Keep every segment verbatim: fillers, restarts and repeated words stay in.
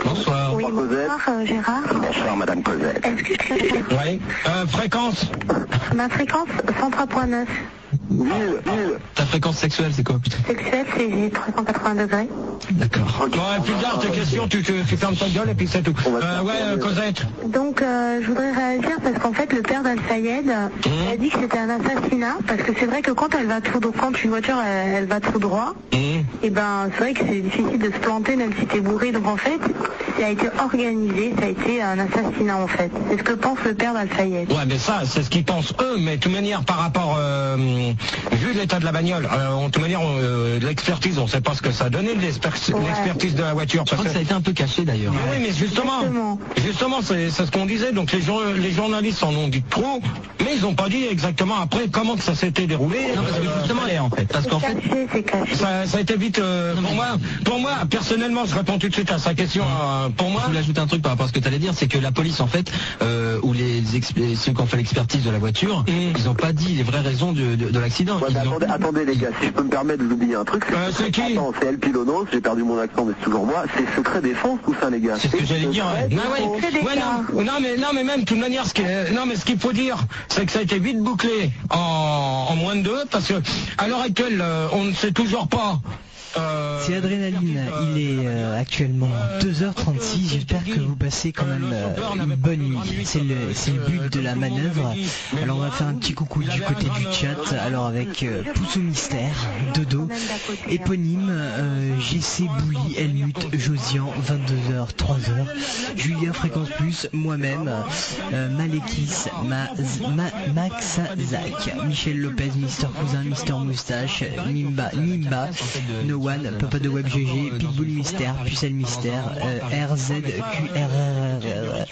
Bonsoir. Oui, bonsoir euh, Gérard. Bonsoir Madame Cosette. Est-ce que je peux... Oui. Euh, fréquence. Ma fréquence cent trois point neuf. Mille, mille. Ta fréquence sexuelle, c'est quoi, putain? Sexuelle, c'est trois cent quatre-vingts degrés. D'accord. Ouais, plus tard, tes questions, tu, tu, tu fermes ta gueule et puis c'est tout. Euh, ouais, euh, Cosette. Donc, euh, je voudrais réagir parce qu'en fait, le père d'Al-Fayed Mmh. a dit que c'était un assassinat. Parce que c'est vrai que quand elle va tout droit, quand une voiture elle, elle va tout droit, Mmh. et ben c'est vrai que c'est difficile de se planter même si t'es bourré. Donc en fait, ça a été organisé, ça a été un assassinat en fait. C'est ce que pense le père d'Al-Fayed. Ouais, mais ça, c'est ce qu'ils pensent eux, mais de toute manière, par rapport, euh, vu l'état de la bagnole, euh, en toute manière, euh, l'expertise, on sait pas ce que ça a donné, l'expertise Ouais. de la voiture. Je crois que ça a été un peu caché d'ailleurs. Mais oui, mais justement, Exactement. justement, c'est c'est ce qu'on disait. Donc les, jour- les journalistes en ont dit trop, mais ils n'ont pas dit exactement après comment que ça s'était déroulé. Non, parce que justement, Euh, en fait, parce qu'en C'est fait, caché, c'est caché. ça, ça a été vite. euh, pour moi, pour moi, personnellement, je réponds tout de suite à sa question. euh, pour moi, je voulais ajouter un truc par rapport à ce que tu allais dire, c'est que la police, en fait, euh, ou les exp- ceux qui ont fait l'expertise de la voiture, Mm. ils n'ont pas dit les vraies raisons de, de, de l'accident. Ouais, Ils mais ont- attendez, attendez les gars, si je peux me permettre de vous oublier un truc. Euh, c'est qui Attends, c'est El Pilonos, j'ai perdu mon accent mais c'est toujours moi. C'est secret défense tout ça les gars. C'est ce que j'allais dire, ouais. non, ouais, C'est des ouais, cas. non, non, mais non, mais même de toute manière, ce qui est- non, mais ce qu'il faut dire, c'est que ça a été vite bouclé en, en moins de deux, parce que à l'heure actuelle, euh, on ne sait toujours pas. euh, C'est Adrénaline, il est euh, actuellement deux heures trente-six, j'espère que vous passez quand même euh, une bonne nuit. C'est le, c'est le but de la manœuvre. Alors on va faire un petit coucou du côté du chat, alors avec euh, Pouce au mystère, Dodo, éponyme, euh, G C Bouli, Helmut, Josian, vingt-deux heures, trois heures, Julien Fréquence Plus, moi-même, euh, Malekis, Ma, Ma, Max Zach, Michel Lopez, Mister Cousin, Mister Moustache, Nimba, Nimba, No One, Papa de Web G G, Pitbull Mystère, Pucelle Mystère, euh, R Z Q R R R,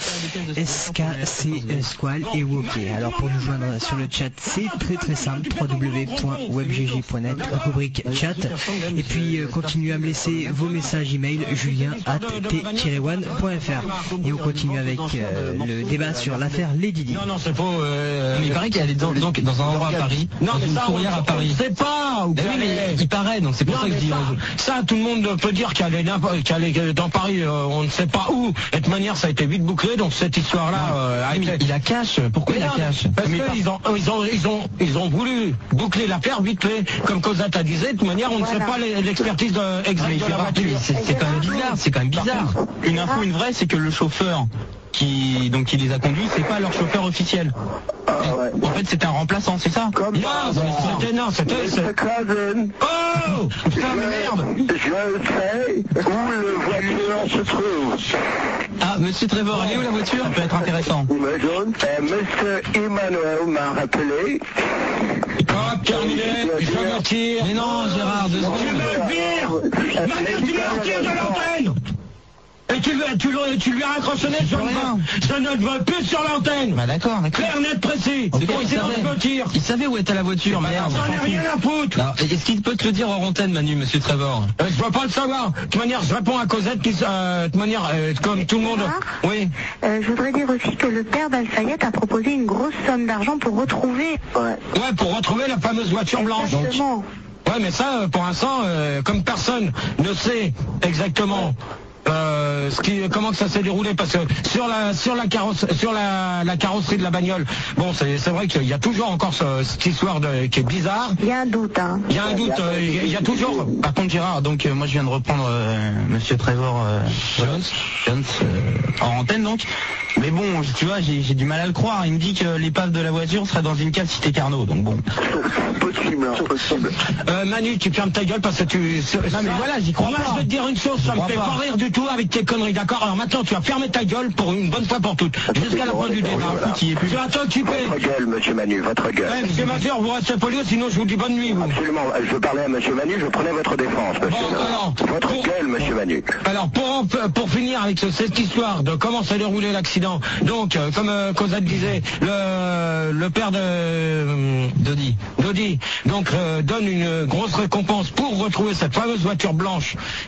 S K C Squall et Woké. Alors pour nous joindre sur le chat, c'est très très simple, w w w point webgg point net, rubrique chat, et puis euh, continuez à me laisser vos messages email, julien at t tiret one point f r. Et on continue avec euh, le débat sur l'affaire Lady Di. Non, non, c'est faux. euh, Mais il paraît qu'elle est dans, donc, dans un endroit à Paris, Non, dans mais une ça, fourrière on- à Paris. on sait pas où Ben oui, qu'elle mais est. il paraît, donc c'est pour Non, ça que je mais dis. ça, ça, tout le monde peut dire qu'elle est, n'importe- qu'elle est dans Paris, euh, on ne sait pas où. Et de toute manière, ça a été vite bouclé, donc cette histoire-là... euh, a Oui, mais été- il la cache. Pourquoi il Mais la non, cache? Parce Mais par- qu'ils ont, ils ont, ils ont, ils ont voulu boucler l'affaire vite fait, comme Cosette a disait. De toute manière, on ne Voilà. sait pas les- l'expertise de, exacte Mais de la Gérard, voiture. c'est c'est quand même bizarre, c'est quand même bizarre. Une info, une vraie, c'est que le chauffeur qui donc qui les a conduits, c'est pas leur chauffeur officiel. Ah ouais. En fait, c'est un remplaçant, c'est ça? Comme Non, par c'est- hasard. c'était non, c'était. Mister c'est- Cousin, Oh putain, mais merde. je sais où le voiture se trouve. Ah, Monsieur Trevor, elle est où la voiture? Ça peut être intéressant. Imagine, et Monsieur Emmanuel m'a rappelé. Hop, terminé. Je me tire. Mais non, Gérard, deux Tu secondes. me vires. Maintenant, tu me retires de l'antenne. Et tu, lui- tu, lui- tu lui as raccroché je, ne rien. veux- je ne veux plus sur l'antenne. Bah d'accord, d'accord. Clair, net, précis. Ok, C'est il sinon savait. je me tire. Il savait où était la voiture, merde. J'en ai rien à foutre. Alors, est-ce qu'il peut te le dire en antenne, Manu, Monsieur Trevor? Euh, je veux pas le savoir. De toute manière, je réponds à Cosette qui, euh, de toute manière, euh, comme tout le monde. Oui. Euh, je voudrais dire aussi que le père d'Al-Fayed a proposé une grosse somme d'argent pour retrouver. Ouais. Ouais, pour retrouver la fameuse voiture blanche. Donc. Exactement. Ouais, mais ça, euh, pour l'instant, euh, comme personne ne sait exactement euh, ce qui, comment que ça s'est déroulé, parce que sur la sur la carrosse, sur la, la carrosserie de la bagnole, bon, c'est c'est vrai qu'il y a toujours encore ce- cette histoire de, qui est bizarre. Il y a un doute, hein. Il y a un doute, euh, il y a- il y a toujours. Par contre, Gérard, donc euh, moi je viens de reprendre euh, Monsieur Trevor euh, Jones, Jones euh, en antenne donc. Mais bon, tu vois, j'ai j'ai du mal à le croire. Il me dit que l'épave de la voiture serait dans une cave cité Carnot, donc bon. Possible, hein, possible. Euh, Manu, tu fermes ta gueule parce que tu. Non mais voilà, j'y crois Moi, pas. je vais te dire une chose, ça me crois fait pas. pas rire du tout avec tes conneries, d'accord? Alors maintenant, tu vas fermer ta gueule pour une bonne fois pour toutes, jusqu'à la fin du débat. Voilà. Qui est plus. Tu vas t'occuper. Votre gueule, Monsieur Manu, votre gueule. Ouais, monsieur Mazur, vous restez poli, sinon je vous dis bonne nuit, vous. Absolument, je parlais à Monsieur Manu, je prenais votre défense, Monsieur. Bon, alors, votre pour- gueule, Monsieur Manu. Alors, pour, en- pour finir avec ce- cette histoire de comment s'est déroulé l'accident, donc, euh, comme euh, Cosette disait, le, le père de euh, Dodi, Dodi donc, euh, donne une grosse récompense pour retrouver cette fameuse voiture blanche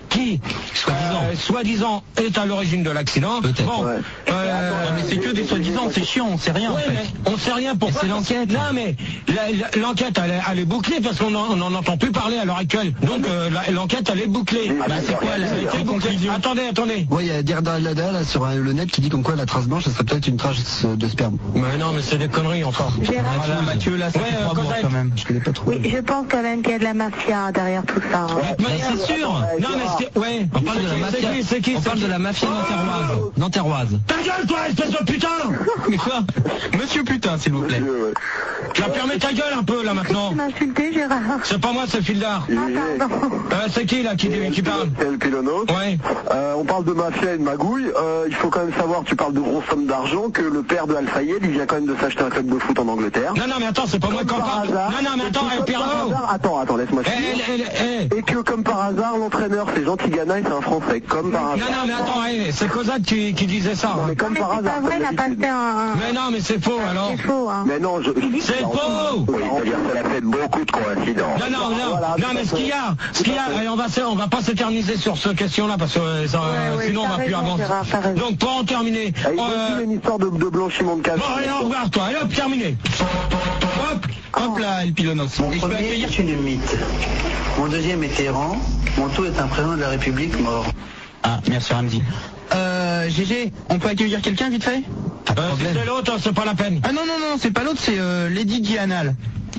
qui, soi-disant, euh, soi-disant, est à l'origine de l'accident. Peut-être. Bon, Ouais. euh, Non, mais c'est que des soi-disant, c'est chiant, on sait rien ouais, en fait. mais on sait rien pourquoi. C'est l'enquête. Non, mais la- la- l'enquête, elle, est- elle est bouclée parce qu'on en- on n'en entend plus parler à l'heure actuelle. Donc euh, la- l'enquête, elle est bouclée. Ah, bah, c'est quoi la, c'est la conclusion? Attendez, attendez. Ouais, il y a Dirda Lada là sur euh, le net qui dit comme quoi la trace blanche, ça serait peut-être une trace de sperme. Mais non, mais c'est des conneries encore. Gérard. Voilà, Mathieu, là, ça Ouais, fait euh, trois bourses Cosette. quand même. Je connais pas trop. Oui, je pense quand même qu'il y a de la mafia derrière tout ça. hein. Mais c'est sûr. Non, mais c'est... Ouais. On parle de la C'est mafia. qui, c'est qui, On c'est parle qui de la mafia nanterroise. Nanterroise. Ta gueule, toi, espèce de putain! Mais quoi? Monsieur putain, s'il vous plaît. Ouais. Tu vas fermer ta gueule un peu, là, maintenant. Tu m'as insulté, Gérard. C'est pas moi, c'est Fildar. Ah, pardon. Euh, c'est qui, là, qui, qui parle? C'est El Pilonos. Ouais. Euh, on parle de mafia et de magouille. Euh, il faut quand même savoir, tu parles de grosses sommes d'argent, que le père de Al-Fayed, il vient quand même de s'acheter un club de foot en Angleterre. Non, non, mais attends, c'est pas moi qui en Comme par parle. hasard. Non, non, mais attends, Et eh, que, comme par Pierrot. hasard- Attends, attends, laisse-moi Eh, finir. eh, eh, eh. Et que comme par hasard, l'entraîneur c'est Jean Tigana et c'est un Français. Comme par Non, hasard. non, mais attends, eh, c'est Cosette qui, qui disait ça. Non, mais hein. comme Mais par c'est hasard. pas vrai, il comme n'a pas d'habitude. fait un... Mais non, mais c'est faux, alors. C'est faux, hein. Mais non, je... C'est faux! Oui, c'est-à-dire qu'elle a fait beaucoup de coïncidences. Non, non, non, Voilà, non, mais ce qu'il y a, ce qu'il y a, et on va, se- on va pas s'éterniser sur cette question-là parce que euh, ça, euh, ouais, sinon on t'as va plus raison, avancer. Gérard, t'as raison. Donc pour en terminer, Et il euh, faut aussi une histoire de, de blanchiment de cash. bon, allez, au revoir toi, allez hop, terminé. Hop, hop là, El Pilonos. Mon Et je peux premier accueillir. est une mythe. Mon deuxième est errant. Mon tout est un président de la République mort. Ah, merci Ramzi. Euh, G G, on peut accueillir quelqu'un vite fait? Pas de Euh, si problème. c'est l'autre, c'est pas la peine. Ah non, non, non, c'est pas l'autre, c'est euh, Lady Dianal.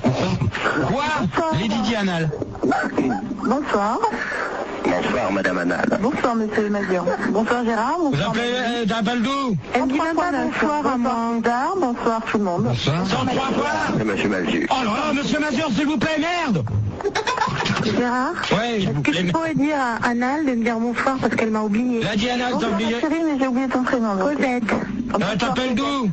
Quoi? Lady Dianal. Bonsoir. Bonsoir, Madame Anal. Bonsoir, monsieur le major. Bonsoir, Gérard. Vous Bonsoir, appelez, euh, t'appelles d'où? elle me dit même pas bonsoir à moi. Bonsoir tout le monde. cent trois fois? C'est Monsieur Malzieu. Oh là là, monsieur Mazur, s'il vous plaît, merde! Gérard, Ouais, s'il vous est-ce que plaît. je pourrais dire à Anal de me dire bonsoir parce qu'elle m'a oublié? La Diana, t'as Bonsoir, oublié? ma chérie, mais j'ai oublié ton prénom. Cosette. Euh, T'appelles d'où?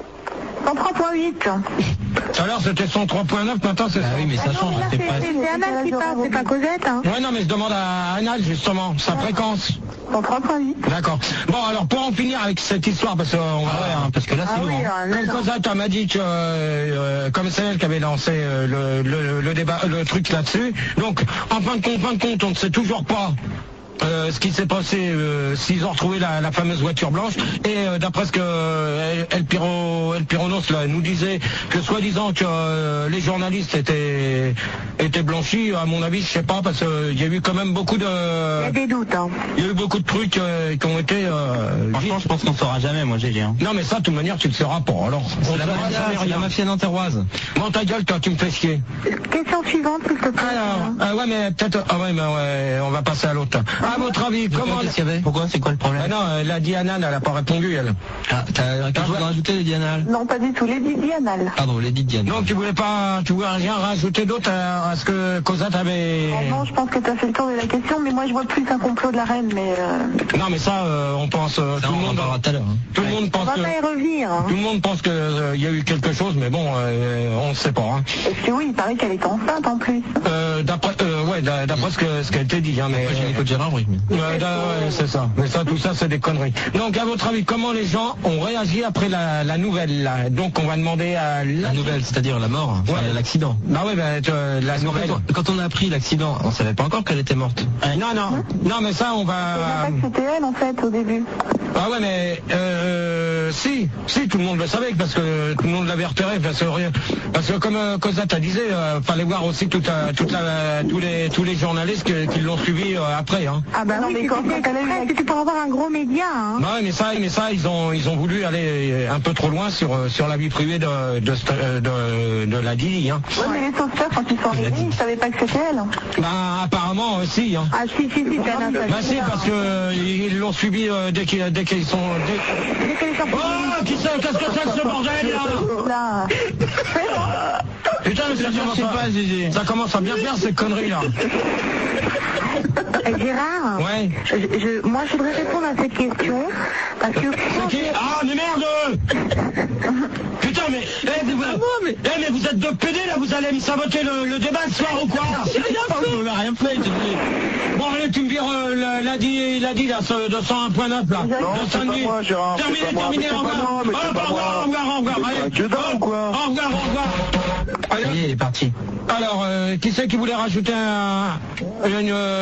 cent trois point huit. Tout à l'heure c'était cent trois point neuf, maintenant c'est Ah cent. oui, mais ça Ah non, change, mais là, c'est c'est pas... c'est Anal qui parle, c'est pas Cosette. Hein. Ouais, non, mais je demande à Anal justement, sa fréquence. cent trois point huit. D'accord. Bon, alors pour en finir avec cette histoire, parce que, on va, Ah ouais, hein, parce que là Ah c'est oui, lourd. hein. euh, Comme non, non. Cosette, elle m'a dit que, euh, comme c'est elle qui avait lancé euh, le, le, le débat, le truc là-dessus. Donc, en fin de compte, fin de compte, on ne sait toujours pas. Euh, ce qui s'est passé, euh, s'ils ont retrouvé la, la fameuse voiture blanche, et euh, d'après ce que euh, El, Piro, El Pironos là, nous disait, que soi-disant que euh, les journalistes étaient, étaient blanchis, à mon avis, je sais pas, parce qu'il y a eu quand même beaucoup de... Il y a des doutes. Hein. Il y a eu beaucoup de trucs euh, qui ont été... Euh, Franchement, vite. je pense qu'on saura jamais, moi, G G. Hein. Non mais ça, de toute manière, tu le sauras pas, alors... on C'est la saura mafia, jamais c'est rien. la mafia nanterroise. Bon, ta gueule, toi, tu me fais chier. Question suivante, s'il te plaît. Alors, ah ouais, mais peut-être... Ah ouais, mais ouais, on va passer à l'autre. À votre avis, comment... Qu'est-ce qu'il y avait? Pourquoi? C'est quoi le problème? Ah non, euh, la Diana, elle a pas répondu, elle. Ah, t'as quelque chose à rajouter, Lady Dianal? Non, pas du tout. Les Didi Anal. Pardon, Lady Dianal. Donc tu voulais pas, tu voulais rien rajouter d'autre à, à ce que Cosette avait... Oh non, je pense que tu as fait le tour de la question, mais moi je vois plus un complot de la reine, mais euh, Non mais ça, euh, on pense... euh, Ça, tout le on en monde, parlera tout à l'heure. hein. tout le monde on pense va que... pas y revenir. Hein. Tout le monde pense qu'il y a eu quelque chose, mais bon, euh, on ne sait pas. Hein. Parce que oui, il paraît qu'elle est enceinte en plus. Euh, d'après, euh, ouais, d'a- d'après ce que ce qui a été dit, hein, mais. Après, j'ai l'écho de Gérard, oui. Ouais, da- ouais, c'est ça. Mais ça, tout ça, c'est des conneries. Donc, à votre avis, comment les gens ont réagi après la, la nouvelle là Donc, on va demander à La nouvelle, c'est-à-dire la mort, enfin, Ouais. l'accident. Bah oui, bah, tu- la Parce qu'en fait, nouvelle. quand on a appris l'accident, on savait pas encore qu'elle était morte. Non, non, non, mais ça, on Je va. savais pas que c'était elle en fait au début. Ah ouais, mais euh, si, si, tout le monde le savait parce que tout le monde l'avait repéré parce que rien- parce que comme euh, Cosette a disait, euh, fallait voir aussi toute la, toute la, tous les tous les journalistes que- qui l'ont suivi euh, après. Hein. Ah bah non, mais quand elle a eu c'était pour avoir un gros média. Hein. Ouais, mais ça, mais ça, ils ont ils ont voulu aller un peu trop loin sur euh, sur la vie privée de de de, de, de la Didi. Hein. Ouais, mais les sauveteurs, quand ils sont arrivés, ils savaient pas que c'était elle. Bah apparemment aussi. Hein. Ah si, si, si, c'est un Bah si, parce que euh, ils l'ont suivi euh, dès qu'ils dès qu'ils sont. Dès... Dès qu'elle est sortie Oh, qui c'est Qu'est-ce que c'est que ce bordel là là. Putain, mais ça commence, à, ça commence à bien faire ces conneries là. Eh, Gérard, Ouais. je, je- moi je voudrais répondre à cette question parce que C'est qui Ah, mais merde Putain, mais, eh, mais, vous, mais... Eh, mais vous êtes deux pédés là, vous allez me saboter le, le débat ce soir ou quoi? On n'a rien fait, je te dis. Bon, allez, tu me vires euh, la- lundi, lundi là, ce- de cent un point neuf là. Non, De c'est pas samedi. moi, Gérard, c'est Terminé, pas moi, terminé, mais au c'est pas revoir. moi, mais Au c'est revoir, pas au moi. revoir, au revoir, au revoir. Mais Allez. c'est un gueudin ou quoi Au revoir, au revoir. Ça y est, il est parti. Alors, euh, qui c'est qui voulait rajouter un, une,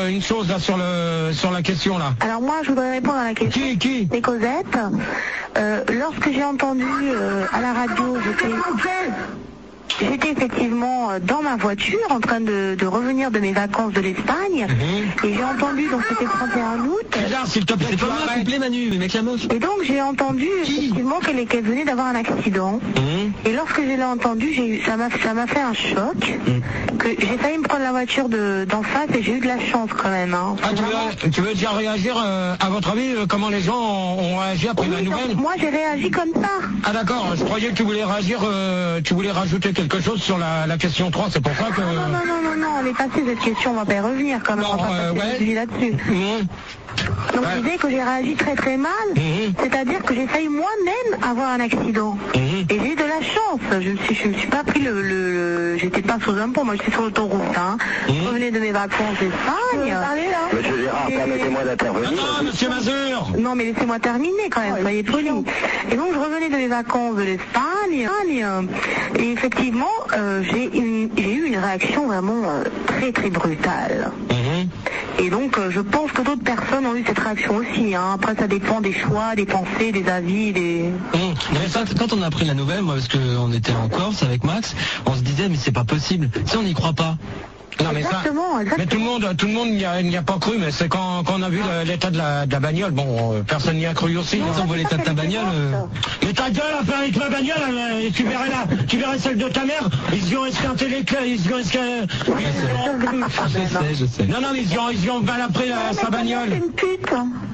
euh, une chose là sur le sur la question là. Alors moi, je voudrais répondre à la question. Qui qui C'est Cosette. Euh, lorsque j'ai entendu euh, à la radio, j'étais... J'étais effectivement dans ma voiture en train de, de revenir de mes vacances de l'Espagne mmh. et j'ai entendu, donc c'était le trente et un août. Là, s'il te plaît, c'est pas moi, s'il te plaît, Manu, mais mec la meuf. Et donc j'ai entendu effectivement qu'elle qu'elle venait d'avoir un accident. Mmh. Et lorsque je l'ai entendu, j'ai eu, ça m'a ça m'a fait un choc. Mmh. Que j'ai failli me prendre la voiture de d'en face et j'ai eu de la chance quand même. Hein. Ah, tu, vraiment... veux, tu veux déjà réagir euh, à votre avis euh, comment les gens ont, ont réagi après oui, la nouvelle? Moi j'ai réagi comme ça. Ah d'accord, je croyais que tu voulais réagir, euh, tu voulais rajouter quelque chose sur la, la question trois, c'est pour ça que... Non, non, non, non, non, on est passé cette question, on va pas y revenir quand même, bon, on va euh, passer ouais. là-dessus. Mmh. Donc ouais. je disais que j'ai réagi très très mal, mmh. c'est-à-dire que j'ai failli moi-même avoir un accident. Mmh. Et j'ai eu de la chance, je me suis, je me suis pas pris le... le, le j'étais pas sous un pont, moi j'étais sur l'autoroute, hein. Mmh. Je revenais de mes vacances d'Espagne. Monsieur Gérard, permettez-moi d'intervenir. Non, non, monsieur Mazur. Non, mais laissez-moi terminer quand même, soyez poli. Et donc je revenais de mes vacances de l'Espagne, et effectivement, euh, j'ai eu une réaction vraiment euh, très très brutale. Mmh. Et donc euh, je pense que d'autres personnes ont eu cette réaction aussi. Hein. Après ça dépend des choix, des pensées, des avis, des... Mmh. Mais ça, quand on a appris la nouvelle, moi parce qu'on était en Corse avec Max, on se disait mais c'est pas possible, tu sais on n'y croit pas. Non, mais, ça, exactement, exactement. mais tout le monde, tout le monde n'y a, n'y a pas cru, mais c'est quand, quand on a vu l'état de la, de la bagnole, bon, euh, personne n'y a cru aussi. Non, on voit l'état de ta bagnole. Euh... Mais ta gueule, après avec ma bagnole, euh, tu verrais là, tu verrais celle de ta mère, ils y ont esquinté les clés, ils y ont esquinté... Je sais, je sais. Non, non, mais ils y ont, ils y ont mal après euh, sa bagnole. C'est une pute.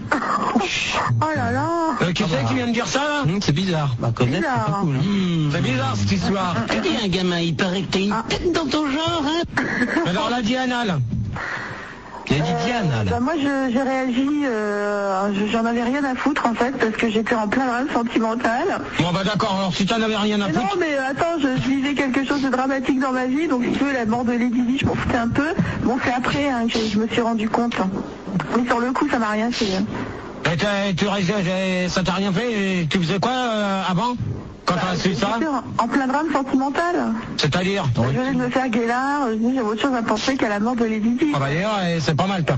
Oh là là. Euh, qui ah c'est bah. qui vient de dire ça? mmh, C'est bizarre. Bah, connaître, c'est pas cool. Hein. Mmh, c'est bizarre cette histoire. Tu dis un gamin, il paraît que t'as une ah. tête dans ton genre, hein. Alors la Diana, là. Il a dit Diana, là. Bah moi, je, j'ai réagi, euh, j'en avais rien à foutre, en fait, parce que j'étais en plein drame sentimental. Bon, bah d'accord, alors si t'en avais rien à mais foutre... Non, mais attends, je, je vivais quelque chose de dramatique dans ma vie, donc si tu veux, la mort de Lady Di, je m'en foutais un peu. Bon, c'est après hein, que je me suis rendu compte. Mais sur le coup, ça m'a rien fait. Et tu restais, ça t'a rien fait, et tu faisais quoi euh, avant? Quand bah, t'as su ça? En plein drame sentimental. C'est-à-dire? Je venais de me faire guélard, je dis j'ai autre chose à penser qu'à la mort de Lady Di. Ah bah d'ailleurs, c'est pas mal toi.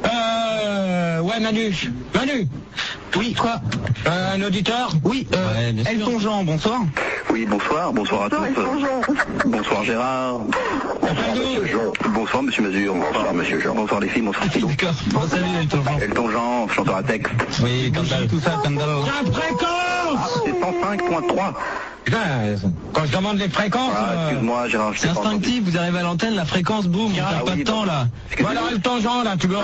Euh... Ouais Manu. Manu. Oui, quoi euh, Un auditeur? Oui, euh, ouais, Elton Jean, bonsoir. Oui, bonsoir, bonsoir à tous. Bonsoir Gérard. Bonsoir Monsieur Jean. Bonsoir Monsieur Mazur. Bonsoir Monsieur Jean. Bonsoir les filles, bonsoir Philo. D'accord. Bon, salut Elton Jean. Elton Jean, chanteur à texte. Oui, comme ça, tout ça, comme d'abord. La fréquence. C'est cent cinq point trois. Putain, quand je demande les fréquences... Ah, excuse-moi Gérard, je c'est instinctif, vous arrivez à l'antenne, la fréquence, boum, il n'y a pas de temps là. Voilà le temps Jean là, tu veux...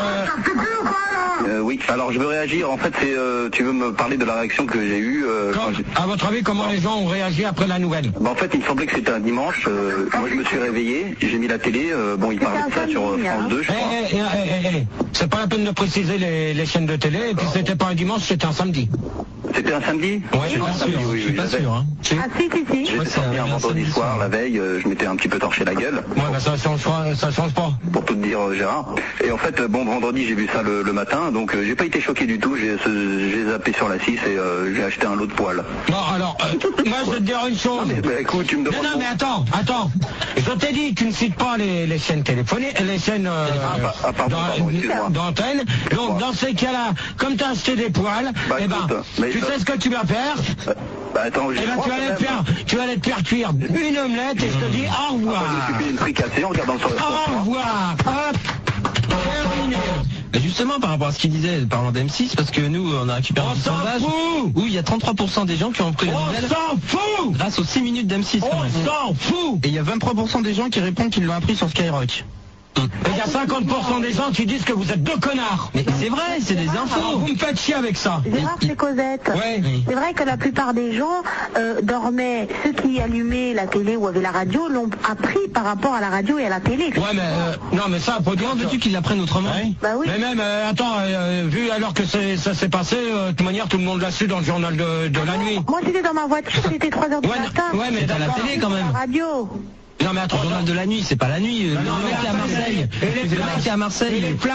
Euh, oui, alors je veux réagir, en fait c'est, euh, tu veux me parler de la réaction que j'ai eue euh, quand, quand à votre avis, comment les gens ont réagi après la nouvelle? Bah, en fait, il me semblait que c'était un dimanche, euh, moi je me suis réveillé, j'ai mis la télé, euh, bon, il parlait de ça sur euh, France deux, je crois. Eh, eh, eh, eh, eh. C'est pas la peine de préciser les, les chaînes de télé, et puis c'était pas un dimanche, c'était un samedi. C'était un samedi? Oui, je bien sûr, oui, je suis pas sûr. Hein. Ah si, si, si. J'étais sorti un vendredi soir, la veille, euh, je m'étais un petit peu torché la gueule. Ouais, bah ça change, ça change pas. Pour tout te dire, euh, Gérard. Et en fait, bon, vendredi, j'ai vu ça le, le matin, donc euh, j'ai pas été choqué du tout, j'ai, j'ai zappé sur la six et euh, j'ai acheté un lot de poils. Bon, alors, euh, moi je vais te dire une chose. Non, mais, bah, écoute, tu me demandes... Non, non, mais attends, attends. Je t'ai dit, tu ne cites pas les, les chaînes téléphoniques, les chaînes euh, ah, bah, ah, pardon, pardon, d'antenne. Donc, dans ces cas-là, comme tu as acheté des poils, bah, eh ben, écoute, tu ça... sais ce que tu vas faire? Bah attends, eh ben, tu vas aller te faire, tu vas aller te faire cuire une omelette et je te dis au revoir. Ah, je me suis fait une fricassée en regardant sur le Au revoir. Hop. Terminé. Et justement, par rapport à ce qu'il disait, parlant d'M six, parce que nous, on a récupéré un sondage où il y a trente-trois pour cent des gens qui ont pris la nouvelle. On s'en fout. Grâce aux six minutes d'M six. On s'en fout. Et il y a vingt-trois pour cent des gens qui répondent qu'ils l'ont appris sur Skyrock. Et il y a cinquante pour cent des gens qui disent que vous êtes deux connards. Mais c'est vrai, c'est des infos. Alors vous me faites chier avec ça. Gérard, c'est Cosette. Ouais. C'est vrai que la plupart des gens euh, dormaient, ceux qui allumaient la télé ou avaient la radio l'ont appris par rapport à la radio et à la télé. Ouais, mais euh, non, mais ça, faut dire. Comment veux-tu qu'ils l'apprennent autrement? Ouais. Bah oui. Mais même, euh, attends, euh, vu alors que c'est, ça s'est passé, euh, de toute manière, tout le monde l'a su dans le journal de, de ah la non, nuit. Moi, j'étais dans ma voiture, c'était trois heures du ouais, matin. Ouais, mais à la télé quand même. La radio. Non mais attends, le journal de la nuit, c'est pas la nuit. Non, le non, mec qui est à Marseille. Et les le mec qui est à Marseille. Et les flashs.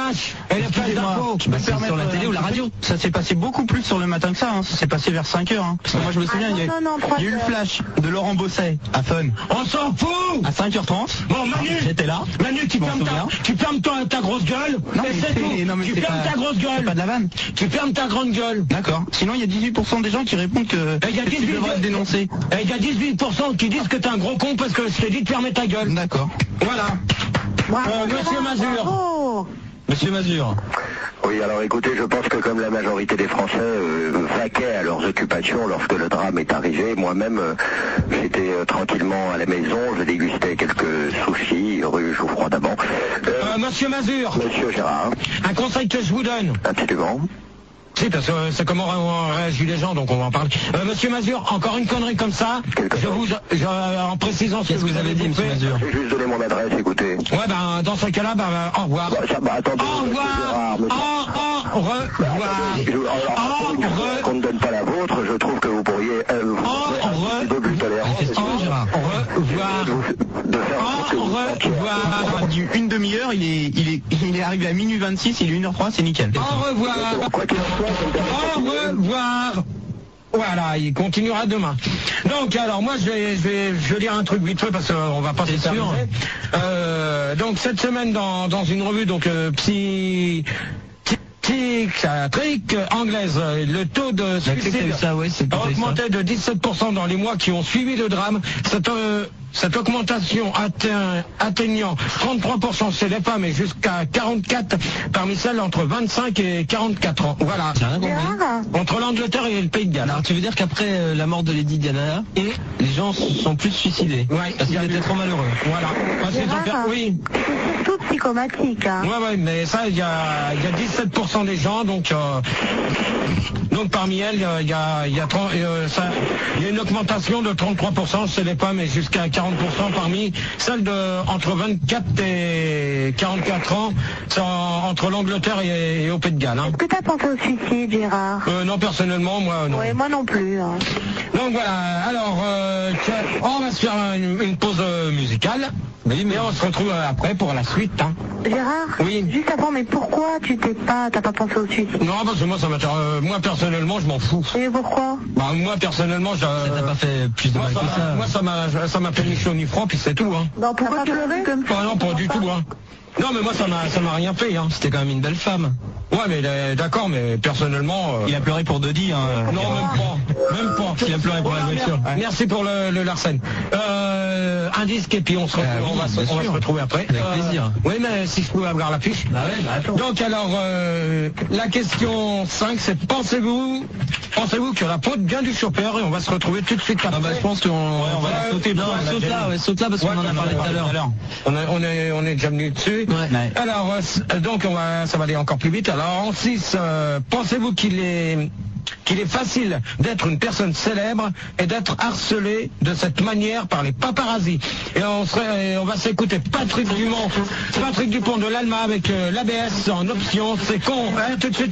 Et les plages d'infos. Bah, c'est sur la télé ou la radio. Ça s'est passé beaucoup plus sur le matin que ça, hein. Ça s'est passé vers cinq heures, hein. Parce que moi je me souviens, Ah, il y a, non, non, non, il y a eu le flash de Laurent Bosset à Fun. On s'en fout. À cinq heures trente. Bon, Manu. J'étais là. Manu, tu fermes ta, tu fermes ta, ta grosse gueule. Non, et mais c'est c'est- tout. non, mais tu c'est fermes pas- ta grosse c'est gueule. pas de la vanne. Tu fermes ta grande gueule. D'accord. Sinon, il y a dix-huit pour cent des gens qui répondent que, Et il y a que tu dix-huit devrais te dénoncer. Et il y a dix-huit pour cent qui disent que t'es un gros con parce que je t'ai dit de fermer ta gueule. D'accord. Voilà. Bravo, Euh, Monsieur Gérard, Mazur. bravo. Monsieur Mazur. Oui, alors écoutez, je pense que comme la majorité des Français euh, vaquaient à leurs occupations lorsque le drame est arrivé, moi-même, euh, j'étais euh, tranquillement à la maison, je dégustais quelques sushis rue Jouffroy d'Amont. Euh, Euh, Monsieur Mazur, Monsieur Gérard, un conseil que je vous donne. absolument. Si, parce que c'est comment on réagit les gens, donc on va en parler. Euh, Monsieur Mazur, encore une connerie comme ça, je vous, je, en précisant ce que vous avez dit, Monsieur Mazur. J'ai juste donné mon adresse, écoutez. Ouais, ben, dans ce cas-là, ben, ben, au revoir. Bah, ça, bah, attendez, Au monsieur Gérard, revoir. monsieur- Au, au revoir. Je- alors, Au re- qu'on ne donne pas la vôtre, je trouve que vous pourriez euh, vous Au faire un re- petit peu plus tolérant. Au revoir. De faire en sorte que Au vous revoir. Du une demi-heure, il est, il est, il est arrivé à minuit vingt-six, il est une heure trois, c'est nickel. Au revoir. Quoi qu'il en soit, ça me permet- Au revoir. Voilà, il continuera demain. Donc alors moi je vais, je vais, je vais lire un truc vite fait parce qu'on va pas C'est s'éterniser. sûr. Euh, donc cette semaine dans, dans une revue donc euh, psy psychiatrique anglaise, euh, le taux de suicide ça, ouais, c'est a augmenté de dix-sept pour cent dans les mois qui ont suivi le drame. Cette, euh, cette augmentation atteint, atteignant trente-trois pour cent chez les femmes et jusqu'à quarante-quatre pour cent parmi celles entre vingt-cinq et quarante-quatre ans. Voilà. Gérard, Entre l'Angleterre et le Pays de Galles. Alors tu veux dire qu'après euh, la mort de Lady Diana, les gens se sont plus suicidés Ouais. parce qu'ils étaient trop malheureux. Voilà. Parce qu'ils ont Gérard, per- Oui. c'est surtout psychomatique. Hein. Ouais, ouais, mais ça, il y a, il y a dix-sept pour cent des gens, donc, euh, donc parmi elles, il y a, il y a, il y a, trente, euh, ça, il y a une augmentation de trente-trois pour cent chez les femmes et jusqu'à quarante pour cent parmi celles de entre vingt-quatre et quarante-quatre ans, c'est en- entre l'Angleterre et, et au Pays de Galles. Hein. Est-ce que tu as pensé au suicide, Gérard? Euh, non, personnellement, moi, non. Ouais, moi non plus. Hein. Donc voilà, alors, euh, tiens, on va se faire une, une pause euh, musicale. Oui, mais on se retrouve euh, après pour la suite. Hein. Gérard, Oui. juste avant, mais pourquoi tu t'es pas, t'as pas pensé au suicide? Non, parce que moi, ça m'intéresse. euh, moi, personnellement, je m'en fous. Et pourquoi? Bah, moi, personnellement, je... Ça t'a pas fait plus de Moi, mal ça que m'a- ça. moi, ça m'a, ça m'a fait ni chaud ni froid, puis c'est tout, hein. Non, pourquoi tu pleurais comme Ah non, pas du tout, hein. Non, mais moi, ça m'a, ça m'a rien fait, hein. C'était quand même une belle femme. Ouais, mais euh, d'accord, mais personnellement... euh, Il a pleuré pour Dodi, hein. Non, même pas. Même pas. Il a pleuré pour la Voilà, voiture. mer- Merci pour le, le Larsen. Euh, un disque et puis on se, retrouve, Ah oui, on va, se- bien on va sûr. se retrouver après. Avec plaisir. Oui, mais si je pouvais avoir la fiche. Bah ouais, bah attends. Donc alors, euh, la question cinq, c'est pensez-vous pensez-vous que la faute vient du chauffeur et on va se retrouver tout de suite après. Ah bah je pense qu'on ouais, on va la sauter. Non, Non, on l'a saute déjà là, dit. ouais, saute là parce qu'on Ouais, en a on parlé tout à l'heure. On, est- on est on est déjà venu dessus. Ouais. Alors euh, c- donc on va ça va aller encore plus vite. Alors en six, euh, pensez-vous qu'il est qu'il est facile d'être une personne célèbre et d'être harcelé de cette manière par les paparazzis. Et on, serait, on va s'écouter Patrick Dumont, Patrick Dupont de l'Alma avec euh, l'A B S en option. C'est con, hein, tout de suite.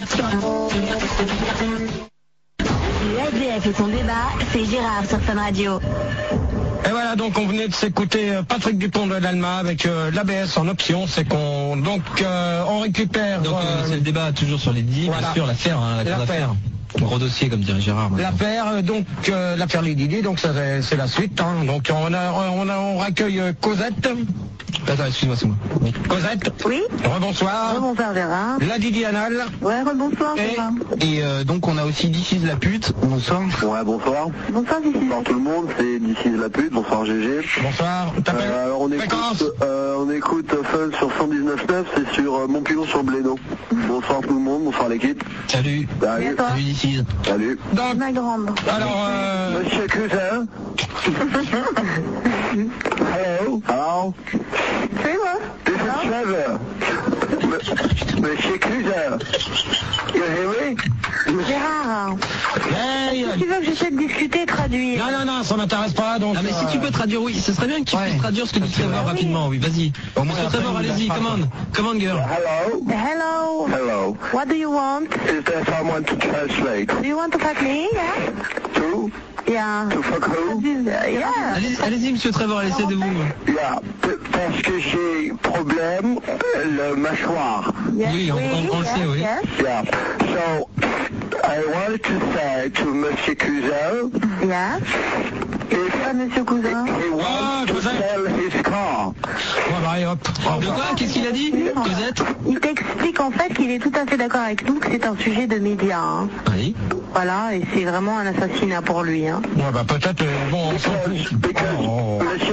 L'A D F et son débat, c'est Gérard sur Fun Radio. Et voilà, donc on venait de s'écouter euh, Patrick Dupont de l'Alma avec euh, l'A B S en option. C'est qu'on donc euh, on récupère Donc euh, euh, c'est le débat toujours sur les dix, voilà. bien sûr, l'affaire, hein, la grande L'affaire. affaire. Gros dossier comme dirait Gérard. maintenant. l'affaire, euh, donc euh, l'affaire Lady Di, donc ça, c'est c'est la suite. Hein. Donc on a on a on raccueille euh, Cosette. Attends, excuse-moi, c'est moi. Oui. Cosette. Oui. Rebonsoir. Bonsoir, Gérard. La Didi Anal. Ouais, bonsoir, Et- Gérard. Et euh, donc on a aussi d'ici la pute. Bonsoir. Ouais, bonsoir. Bonsoir, D'ici. Bonsoir tout le monde, c'est d'ici la pute, bonsoir G G. Bonsoir. T'appelles Euh, alors on Fréquence. écoute, euh, on écoute Fun sur cent dix-neuf neuf, c'est sur euh, Montpilon sur Blénaud. Bonsoir tout le monde, bonsoir l'équipe. Salut. Salut. toi. Salut d'ici. Salut. Donc, Ma grande. alors, euh, Monsieur Cousin. Hello. Hello. C'est moi. This is Trevor. M- Monsieur Cousin. You hear me? Gérard, hey, si tu veux que j'essaie de discuter et traduire. non, non, non, ça m'intéresse pas. Donc, Ah mais si euh, tu peux traduire, oui, ce serait bien que tu puisses traduire ce que dit Trevor rapidement, oui, vas-y. Au moins, Monsieur après, Trevor, il nous allez-y, la fera, commande. Commande, girl. Hello. Hello. Hello. What do you want? Is there someone to translate? Do you want to fuck me? Yeah? To? Yeah. To fuck who? Yeah. Allez- Allez-y, monsieur Trevor, laissez-vous. Yeah, p- parce que j'ai problème le mâchoire. Yes. Oui, on- on- on le yes, sait, oui. Yes. Yeah. So I wanted to say to Monsieur Cousin Yes. if Ah, monsieur Cousin. he wants Ah, to Cousin. sell his car. Ouais, bah, allez, hop. De quoi? Qu'est-ce qu'il a dit, Cosette? Il t'explique en fait qu'il est tout à fait d'accord avec nous que c'est un sujet de médias. Hein. Oui. Voilà, et c'est vraiment un assassinat pour lui. Hein. Ouais, bah, peut-être, euh, bon, on s'en Because, fout. because Oh. Monsieur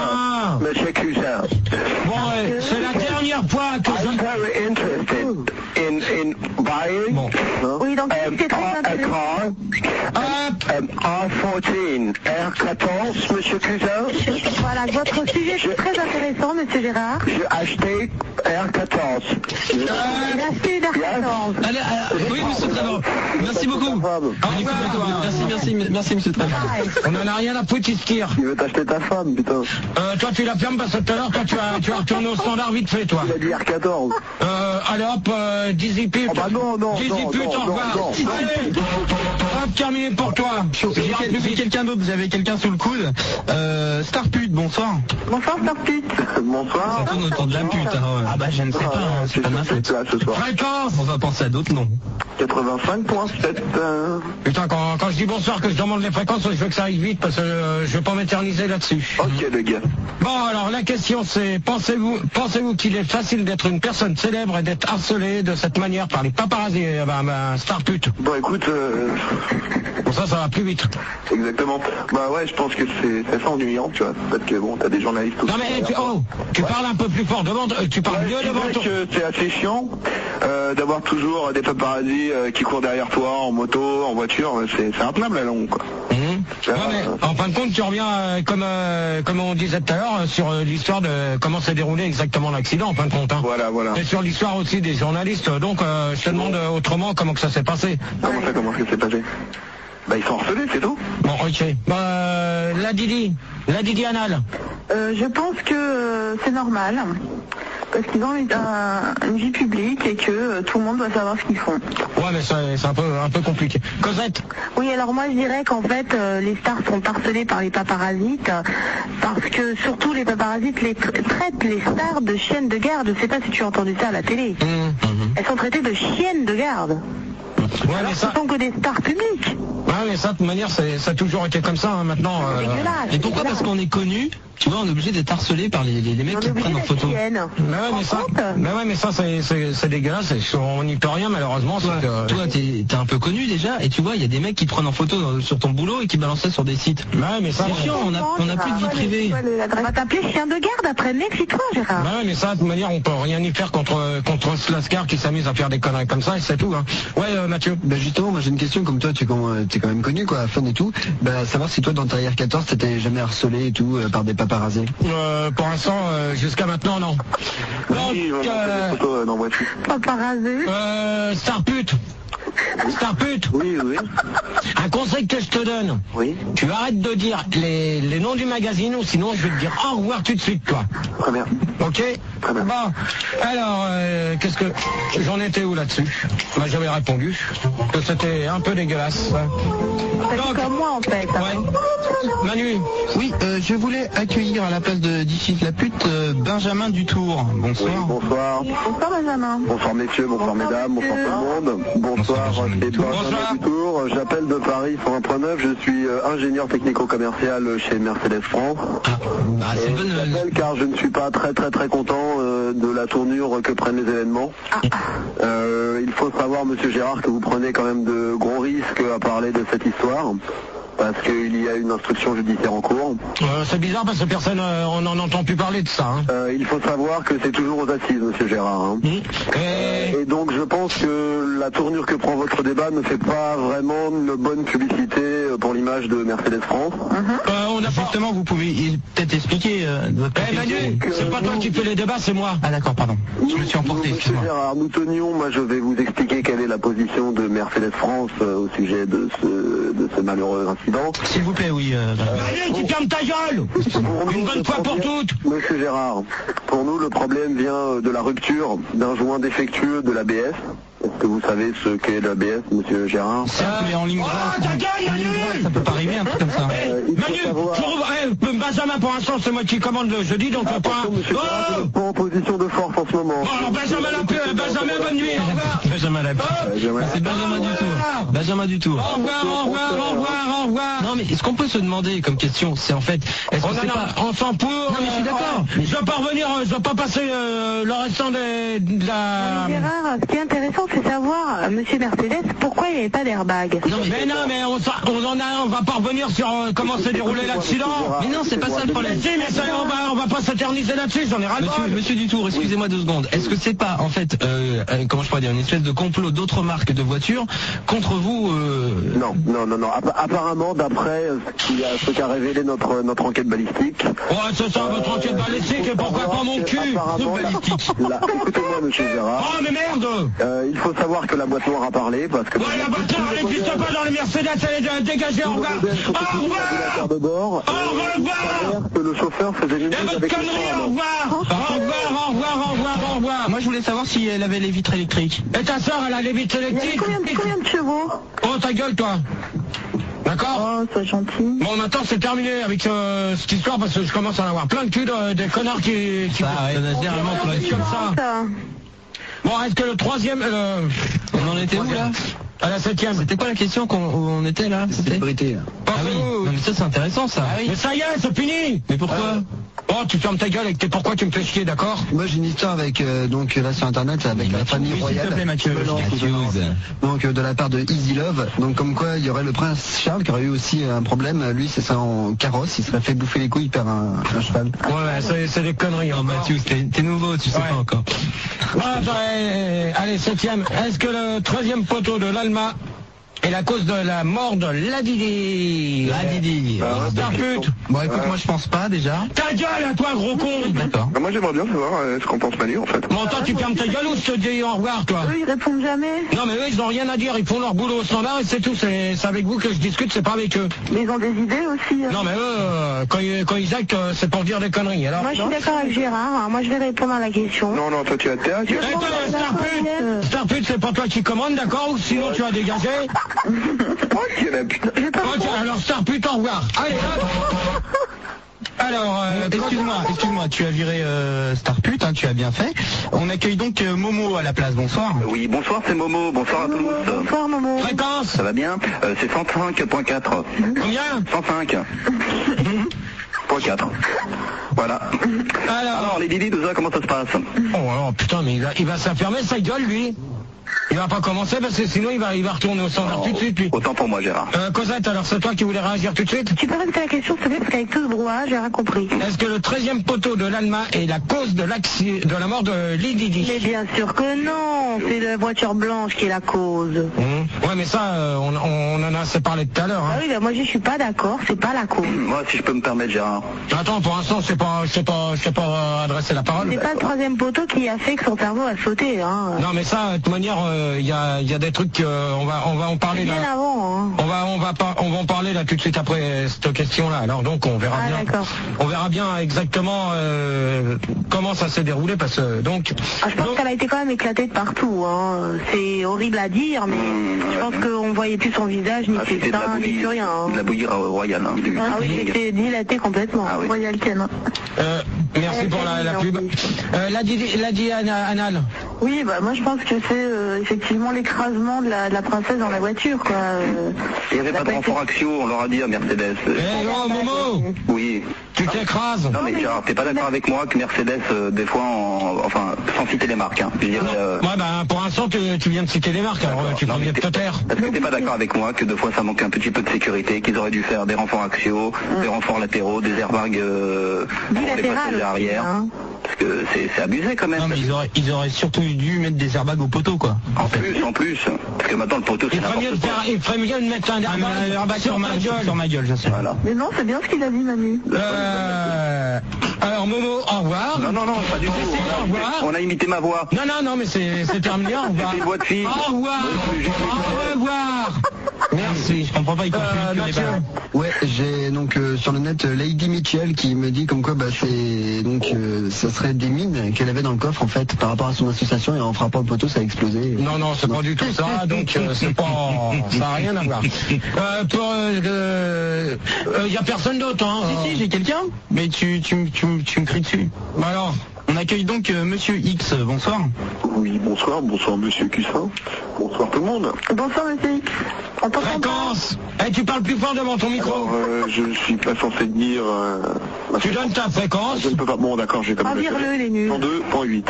Ah. Cousin, Monsieur Cousin, Bon, ouais, c'est la dernière fois que I'm je... very interested in in buying Bon. Oui, donc um, c'est très car- a intéressant. car Hop. um, R quatorze, R quatorze, Monsieur Cousin. Voilà, votre sujet est très intéressant, monsieur Gérard. J'ai acheté R quatorze. Il a acheté une R quatorze. Allez, allez, oui, monsieur Trevor. Merci beaucoup. Au revoir. Merci, merci, merci, monsieur Trevor. On en a rien à foutre, il se tire. Il veut t'acheter ta femme, putain. Euh, toi, tu la fermes parce que tout à l'heure, toi, tu as, tu as retourné au standard vite fait, toi. Il a dit R quatorze. Euh, allez hop, euh, dix putes. Oh bah non, non, dix non, putes, non, au revoir. non, non. Allez, hop, terminé pour toi. J'ai quel- j'ai quelqu'un d'autre, vous avez quelqu'un sous le coude. Euh, Starpute, bonsoir. Bonsoir, Starpute. Bonsoir. Ça tourne autour de la pute. hein. Ah bah je ne sais pas, hein, c'est pas de ma faute. Là, ce soir. Fréquence. On va penser à d'autres noms. quatre-vingt-cinq virgule sept. Euh... Putain, quand, quand je dis bonsoir, que je demande les fréquences, je veux que ça aille vite parce que euh, je vais pas m'éterniser là-dessus. Ok, les gars. Bon, alors la question c'est, pensez-vous pensez-vous qu'il est facile d'être une personne célèbre et d'être harcelé de cette manière par les paparazzis, euh, bah, bah, star pute. Bon, écoute, euh, Pour ça, ça va plus vite. exactement. Bah ouais, je pense que c'est c'est assez ennuyant, tu vois. Parce que bon, t'as des journalistes aussi. Non mais, tu, oh, tu parles un peu plus fort devant, euh, tu parles Ouais, mieux c'est devant vrai ton... que c'est assez chiant euh, d'avoir toujours des paparazzis euh, qui courent derrière toi en moto, en voiture. C'est c'est intenable à long, quoi. Mhm. Ouais, Ouais, mais en fin de compte, tu reviens euh, comme euh, comme on disait tout à l'heure euh, sur euh, l'histoire de comment s'est déroulé exactement l'accident en fin de compte. Hein. Voilà, voilà. Et sur l'histoire aussi des journalistes. Donc, euh, je te demande euh, autrement comment que ça s'est passé. Comment ça, comment ça s'est passé? Bah ils sont harcelés, c'est tout. Bon, ok. Bah, euh, la Didi, la Didi anale. Euh, je pense que euh, c'est normal. Parce qu'ils ont une, un- une vie publique et que euh, tout le monde doit savoir ce qu'ils font. Ouais, mais c'est c'est un peu un peu compliqué. Cosette. Oui, alors moi je dirais qu'en fait euh, les stars sont harcelées par les paparasites euh, parce que surtout les paparasites les tra- traitent les stars de chiennes de garde. Je sais pas si tu as entendu ça à la télé. Mmh. Elles sont traitées de chiennes de garde. Ouais, mais Ce ça, sont que des stars publiques. ouais, mais ça, de toute manière, c'est- ça a toujours été comme ça. Hein, maintenant. euh, C'est dégueulasse. Et pourquoi? Parce qu'on est connu, tu vois, on est obligé d'être harcelé par les, les, les mecs On qui est te obligé prennent en d'être photo. chienne. Mais ouais, mais ça, mais ouais, mais ça, c'est c'est- c'est dégueulasse. et On n'y peut rien, malheureusement. Toi, c'est que- toi, t'es t'es un peu connu déjà, et tu vois, il y a des mecs qui te prennent en photo euh, sur ton boulot et qui balancent ça sur des sites. Ouais, mais ça. C'est chiant, on a, on a plus de vie privée. On va t'appeler chien de garde après le toi, Gérard. Bah ouais, mais ça, de toute manière, on peut rien y faire contre contre ce lascar qui s'amuse à faire des conneries comme ça, et c'est tout. Hein. Ouais, euh, Mathieu. Ben justement, moi j'ai une question, comme toi tu es quand même, t'es quand même connu quoi, fan et tout, ben savoir si toi dans ta R quatorze t'étais jamais harcelé et tout euh, par des paparazzis. Euh, pour l'instant, euh, jusqu'à maintenant, non. Donc, Oui, on a fait euh, des photos euh, dans la voiture. Paparazzi. euh, star pute. Star pute. Oui, oui, Un conseil que je te donne. oui. Tu arrêtes de dire les, les noms du magazine ou sinon je vais te dire au revoir tout de suite, toi. Très bien. Ok. Très bien. Bon, alors, euh, qu'est-ce que... J'en étais où là-dessus? Bah, j'avais répondu que c'était un peu dégueulasse. C'est Donc, comme moi en fait. ouais. Manu. Oui, euh, je voulais accueillir à la place de Diffit la pute euh, Benjamin Dutour. Oui, Bonsoir. bonsoir. Bonsoir Benjamin. Bonsoir messieurs, bonsoir, Bonsoir, mesdames, bonsoir monsieur. tout le monde. Bonsoir, Bonsoir, c'est Bonsoir. Benjamin Dutour. J'appelle de Paris sur un point neuf. Je suis euh, ingénieur technico-commercial chez Mercedes France. Ah, ah, c'est Et bonne. je l'appelle car je ne suis pas très très très content euh, de la tournure que prennent les événements. Euh, il faut savoir, monsieur Gérard, que vous prenez quand même de gros risques à parler de cette histoire. Parce qu'il y a une instruction judiciaire en cours. Euh, c'est bizarre parce que personne, euh, on n'en entend plus parler de ça. Hein. Euh, il faut savoir que c'est toujours aux assises, monsieur Gérard. hein. Et... Et donc je pense que la tournure que prend votre débat ne fait pas vraiment une bonne publicité pour l'image de Mercedes France. Euh, on a pas... Justement, vous pouvez peut-être expliquer euh, votre Eh Manu, que c'est pas toi nous- qui fais les débats, c'est moi. Ah d'accord, pardon. Je me suis emporté, Nous, monsieur excuse-moi. Gérard, nous tenions, moi je vais vous expliquer quelle est la position de Mercedes France euh, au sujet de ce, de ce malheureux incident. S'il vous plaît, oui. Euh, Benjamin. Allez, tu fermes ta gueule. Pour nous, Une bonne le fois pour problème- toutes. Monsieur Gérard, pour nous le problème vient euh, de la rupture d'un joint défectueux de l'A B S. Est-ce que vous savez ce qu'est l'A B S, monsieur Gérard? Certes, mais en ligne droite. Oh, ta gueule, Manu! Ça peut pas arriver, un truc comme ça. Euh, il faut Manu, savoir... je re- eh, Benjamin, pour l'instant, c'est moi qui commande le jeudi, donc le point. Attention, monsieur Gérard, vous n'êtes pas en position de force en ce moment. Bon, alors Benjamin Lapierre, Benjamin, bonne nuit, au revoir. Benjamin Lapierre. Benjamin. C'est Benjamin du tour. Benjamin du tour. Au revoir, au revoir, au revoir, au revoir. Non, mais ce qu'on peut se demander comme question, c'est en fait, est-ce On que en c'est a, pas... on s'en pour. Non, mais je suis d'accord. euh, Je veux pas revenir, euh, je veux pas passer euh, le restant des- de la... Gérard, ce qui est intéressant, c'est savoir, euh, monsieur Mercedes, pourquoi il n'y avait pas d'airbag. Non, mais non, mais on, s'en- on en a, on va pas revenir sur euh, comment s'est déroulé l'accident. Mais non, c'est pas ça le Mais problème. si, mais ça, on va, on va pas s'éterniser là-dessus, j'en ai ras le Monsieur, bol. monsieur Dutour, excusez-moi deux secondes. Est-ce que c'est pas, en fait, euh, euh, comment je pourrais dire, une espèce de complot d'autres marques de voitures contre vous euh... Non, non, non, non. App- apparemment, d'après euh, ce qui a- ce qu'a révélé notre, notre enquête balistique... Ouais, c'est ça, votre enquête balistique, et pourquoi pas mon cul? Apparemment, Balistique. la- écoutez-moi, monsieur Gérard. Oh, mais merde! Euh, il faut savoir que la boîte noire a parlé parce que... Ouais, la voiture, elle n'existe pas dans les Mercedes, elle est dégagée, au revoir! Au revoir! de bord. Au revoir! Que le chauffeur faisait une Et votre avec connerie, au revoir! Au revoir, au revoir, au revoir, au revoir! Moi, je voulais savoir si elle avait les vitres électriques. Et ta soeur, elle a les vitres Il y avait électriques? combien, combien de chevaux? Oh, ta gueule, toi! D'accord? Oh, sois gentil. Bon, maintenant, c'est terminé avec euh, cette histoire parce que je commence à en avoir plein de cul de, des connards qui... qui Ça, ouais, généralement, qui- toi, comme ça. Ça. Bon, est-ce que le troisième... euh, On en était où, là? À la septième. C'était quoi la question qu'on où on était, là? C'était... Célébrité, là. Ah oui, non, mais ça, c'est intéressant, ça. Mais ça y est, c'est fini. Mais pourquoi? Oh, tu fermes ta gueule avec tes pourquoi tu me fais chier, d'accord? Moi j'ai une histoire avec euh, donc là sur internet avec la famille Oui, s'il royale. te plaît, Mathieu. Je me lance, je me lance. Donc euh, de la part de Easy Love. Donc comme quoi il y aurait le prince Charles qui aurait eu aussi un problème. Lui c'est ça en carrosse, il serait fait bouffer les couilles par un, un cheval. Ouais, c'est, c'est des conneries. Oh, encore. Mathieu, t'es, t'es nouveau, tu sais Ouais. pas encore. Ah, attends, eh, eh, allez, septième. Est-ce que le treizième poteau de l'Alma est la cause de la mort de Ladidi? Ah, Didi. Ah, Star pute. Bon, écoute, moi, je pense pas, déjà. Ta gueule à toi, gros con. D'accord. Moi j'aimerais bien savoir euh, ce qu'en pense Manu en fait. Bon, toi, tu fermes ta gueule ou je te dis au revoir, toi? Eux, ils répondent jamais. Non, mais eux, ils ont rien à dire. Ils font leur boulot au standard et c'est tout. C'est, c'est avec vous que je discute, c'est pas avec eux. Mais ils ont des idées aussi. hein. Non, mais eux, euh, quand ils, quand ils actent, euh, c'est pour dire des conneries. Alors, Moi, je suis d'accord avec Gérard. hein. Moi, je vais répondre à la question. Non, non, toi tu as terre. Eh, toi, Starpute, Starpute, c'est pas toi qui commande, d'accord? Ou sinon tu as dégagé? Ok, la putain. Ok, alors Starpute, au revoir. Allez, hop. Alors, euh, Excuse-moi, excuse-moi, tu as viré euh, Starpute, hein, tu as bien fait. On accueille donc euh, Momo à la place, bonsoir. Oui, bonsoir, c'est Momo. Bonsoir à tous. Bonsoir, Momo. fréquence, Ça va bien euh, C'est cent cinq virgule quatre. combien? cent cinq virgule quatre. Voilà. Alors, Alors, les Didi, tout ça, comment ça se passe? oh, alors, putain, mais il va, il va s'affermer sa gueule, lui. Il va pas commencer parce que sinon il va, il va retourner au standard tout de suite, lui. Autant pour moi, Gérard. Euh, Cosette, alors c'est toi qui voulais réagir tout de suite? Tu peux répéter la question, s'il te plaît, parce qu'avec tout ce brouhaha, j'ai rien compris. Est-ce que le treizième poteau de l'Alma est la cause de l'accident, de la mort de Lididi? Mais bien sûr que non, c'est la voiture blanche qui est la cause. Mmh. Ouais, mais ça, euh, on, on en a assez parlé tout à l'heure. Ah Hein. oui, bah moi je suis pas d'accord, c'est pas la cause. Moi, si je peux me permettre, Gérard. Attends, pour l'instant, je sais pas, je sais pas, je sais pas euh, adresser la parole. C'est pas le troisième poteau qui a fait que son cerveau a sauté, hein. Non, mais ça, de toute manière, il y, a, y a des trucs, euh, on va, on va en parler Bien là. avant, hein. On va, on va pas, on va en parler là tout de suite après cette question-là. Alors donc, on verra Ah, bien. d'accord. On verra bien exactement euh, comment ça s'est déroulé parce que donc. Ah, je pense donc- qu'elle a été quand même éclatée de partout, hein. C'est horrible à dire, mais je pense qu'on voyait plus son visage, ni Ah, ses c'était de la seins, ni bouillie, plus rien. hein. de la bouillie royale. Hein, du- Ah oui, c'était dilaté complètement. Ah oui. Royal Ken. Euh, merci pour la, la pub. Euh, la dit, la dit Ana- Anal. Oui, bah moi je pense que c'est euh, effectivement l'écrasement de la, de la princesse dans la voiture, quoi. Euh, Il n'y avait pas de renfort axiaux, on leur a dit à Mercedes. Eh oh Momo, Oui. tu t'écrases. Non mais Gérard, t'es pas d'accord avec moi que Mercedes, euh, des fois, en- enfin, sans citer les marques, hein, je dirais... euh, Ouais, bah pour l'instant, tu, tu viens de citer les marques. Alors euh, tu non, prends mais bien de t'es- te taire. Est-ce que t'es pas d'accord avec moi que deux fois ça manque un petit peu de sécurité, qu'ils auraient dû faire des renforts axiaux, des renforts latéraux, des airbags euh, pour les bilatéral passagers aussi, arrière, hein. parce que c'est c'est abusé quand même. Non, mais ils auraient, ils auraient surtout dû mettre des airbags au poteau, quoi. En plus, en plus, parce que maintenant le poteau c'est Il ferait mieux de n'importe faire, quoi. il ferait mieux de mettre un Ah, mais un airbag airbag sur ma gueule, sur ma gueule, je sais. Voilà. Mais non, c'est bien ce qu'il a dit, Manu. Euh, alors Momo, au revoir. Non, non, non, pas du tout. Au revoir. On a imité ma voix. Non, non, non, mais c'est c'est terminé. Au revoir. C'était une voix de fille. Au revoir. Au revoir. Merci. Je comprends pas, ils Euh, continuent que les Mathieu. balles. Ouais, j'ai donc euh, sur le net euh, Lady Mitchell qui me dit comme quoi bah c'est donc euh, ça serait des mines qu'elle avait dans le coffre en fait par rapport à son association et en frappant le poteau ça a explosé. Non, non, c'est pas du tout ça, donc euh, c'est pas, ça n'a rien à voir. Euh, pour, il euh, euh, y a personne d'autre, hein. Si, si, j'ai quelqu'un, mais tu, tu, tu, tu me cries dessus. Bah alors. On accueille donc euh, Monsieur X, bonsoir. Oui, bonsoir, bonsoir Monsieur Cussin. Bonsoir tout le monde. Bonsoir Monsieur X. On t'entend Fréquence. Eh, tu parles plus fort devant ton micro. Alors, euh, je ne suis pas censé dire... Euh, tu donnes ta fréquence. Je ne peux pas... Bon, d'accord, j'ai comme... Ah, vire-le, les nuls. cent deux virgule huit.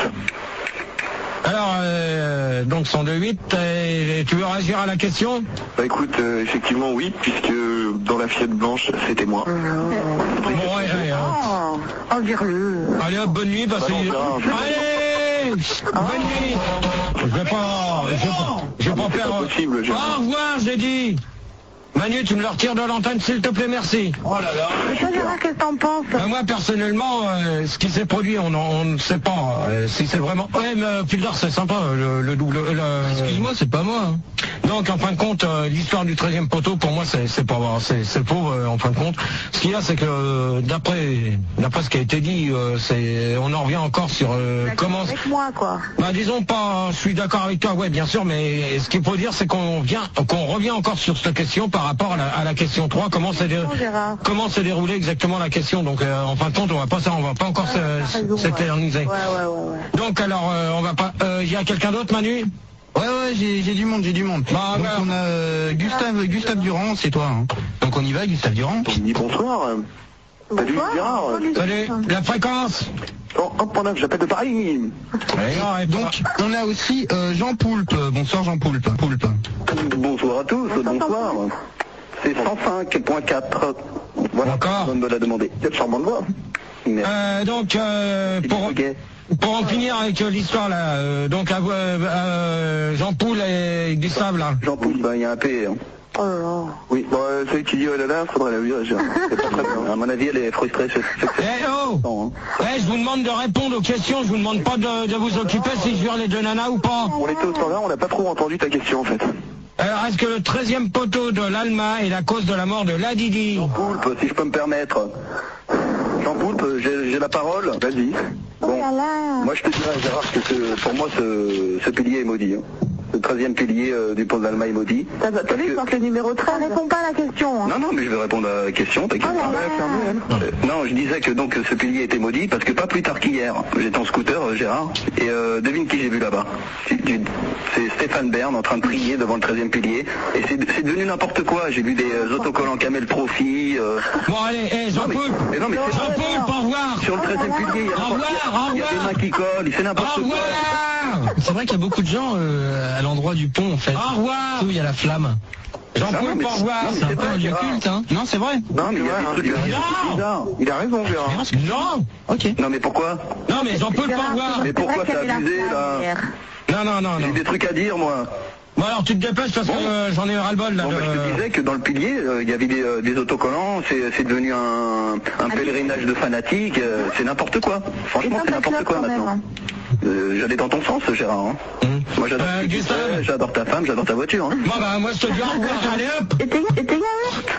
Alors, euh, donc cent deux virgule huit, et tu veux réagir à la question? Bah écoute, euh, effectivement oui, puisque dans la Fiat blanche, c'était moi. Mmh. Bon, ouais, ouais, oh, oh, vire-le. Allez hop, bonne nuit, parce que... Allez, bonne nuit. Je vais pas... Je vais pas, je vais pas perdre... Possible, je... Au revoir, j'ai dit. Manu, tu me le retires de l'antenne, s'il te plaît, merci. Oh là là. Mais toi, Gérard, qu'est-ce que t'en penses? Ben moi, personnellement, euh, ce qui s'est produit, on, on ne sait pas euh, si c'est vraiment... Ouais, mais euh, Filder, c'est sympa, le, le double... Le... Excuse-moi, c'est pas moi. Hein. Donc, en fin de compte, euh, l'histoire du treizième poteau, pour moi, c'est, c'est pas c'est, c'est faux, euh, en fin de compte. Ce qu'il y a, c'est que, euh, d'après d'après ce qui a été dit, euh, c'est on en revient encore sur euh, comment... avec moi, quoi. Bah, disons pas, je suis d'accord avec toi, ouais, bien sûr, mais ce qu'il faut dire, c'est qu'on vient, qu'on revient encore sur cette question par rapport à la, à la question trois, comment s'est, dé... comment s'est déroulée exactement la question. Donc, euh, en fin de compte, on va pas ça, on va pas encore ouais, s'éterniser. Ouais, ouais, ouais, ouais. Donc, alors, euh, on va pas... Il euh, y a quelqu'un d'autre, Manu? Ouais, ouais, j'ai, j'ai du monde, j'ai du monde. Bah, donc, on a euh, Gustave, Gustave Durand, c'est toi. Hein. Donc, on y va, Gustave Durand. Oui, bonsoir. Salut, Gérard. Salut, la fréquence. Oh, hop, pendant que j'appelle de Paris. Ouais, donc, on a aussi euh, Jean Poulpe. Bonsoir, Jean Poulpe. Poulpe. Bonsoir à tous, bonsoir. C'est cent cinq virgule quatre. Voilà, encore. On me l'a demandé. Quelle charmante voix. Euh, donc, euh, pour, pour en finir avec euh, l'histoire, là, euh, donc, à, euh, euh, Jean Poul et Gustave, là. Jean Poul, ben, il y a un P. Hein. Oh là là. Oui, bon, euh, celui qui dit oh là là, faudrait la virer. C'est pas très bien. À mon avis, elle est frustrée. C'est, c'est, c'est... Eh oh hein. Eh, je vous demande de répondre aux questions, je vous demande pas de, de vous occuper si je vire les deux nanas ou pas. On était au standard, on n'a pas trop entendu ta question, en fait. Alors, est-ce que le treizième poteau de l'Alma est la cause de la mort de Ladidi? Jean Poulpe, si je peux me permettre. Jean Poulpe, j'ai, j'ai la parole, vas-y. Bon, oh là là. Moi je te dirais, Gérard, que ce, pour moi, ce, ce pilier est maudit. Hein. Le treizième pilier euh, du pont d'Alma est maudit. T'as vu, que... je pense le numéro treize. Ça répond pas à la question. Hein. Non, non, mais je vais répondre à la question, t'inquiète oh pas. Euh, non, je disais que donc ce pilier était maudit parce que pas plus tard qu'hier, j'étais en scooter, euh, Gérard, et euh, devine qui j'ai vu là-bas. C'est, c'est Stéphane Bern en train de prier devant le treizième pilier, et c'est, c'est devenu n'importe quoi. J'ai vu des euh, autocollants Camel Profi. Euh... Bon, allez, hey, Jean Poulpe, non, mais Jean Poulpe, au revoir. Sur le treizième pilier, il y a, au revoir, au revoir. Il y a des mains qui collent, c'est n'importe au quoi. C'est vrai qu'il y a beaucoup de gens euh, à l'endroit du pont, en fait. Au revoir. Où il y a la flamme. Jean Poulpe, au revoir. C'est un peu un lieu culte, hein. Non, c'est vrai. Non, mais il y a des trucs bizarres. Il a raison, Gérard. Non. Ok. Non, mais pourquoi? Non, mais Jean Poulpe, au revoir. Mais pourquoi t'as abusé, là? Non, non, non, non. J'ai des trucs à dire, moi. Bon, alors tu te dépêches parce bon. que euh, j'en ai eu ras-le-bol là. Bon, de... bah, je te disais que dans le pilier, euh, il y avait des, euh, des autocollants, c'est, c'est devenu un, un pèlerinage de fanatiques, euh, c'est n'importe quoi. Franchement, c'est n'importe quoi maintenant. Euh, j'allais dans ton sens, Gérard. Hein. Mmh. Moi, j'adore, euh, Gustave, fais, j'adore ta femme, j'adore ta voiture. Hein. Bon, bah, moi, je te dis au revoir, allez hop. Et t'es, et t'es garé?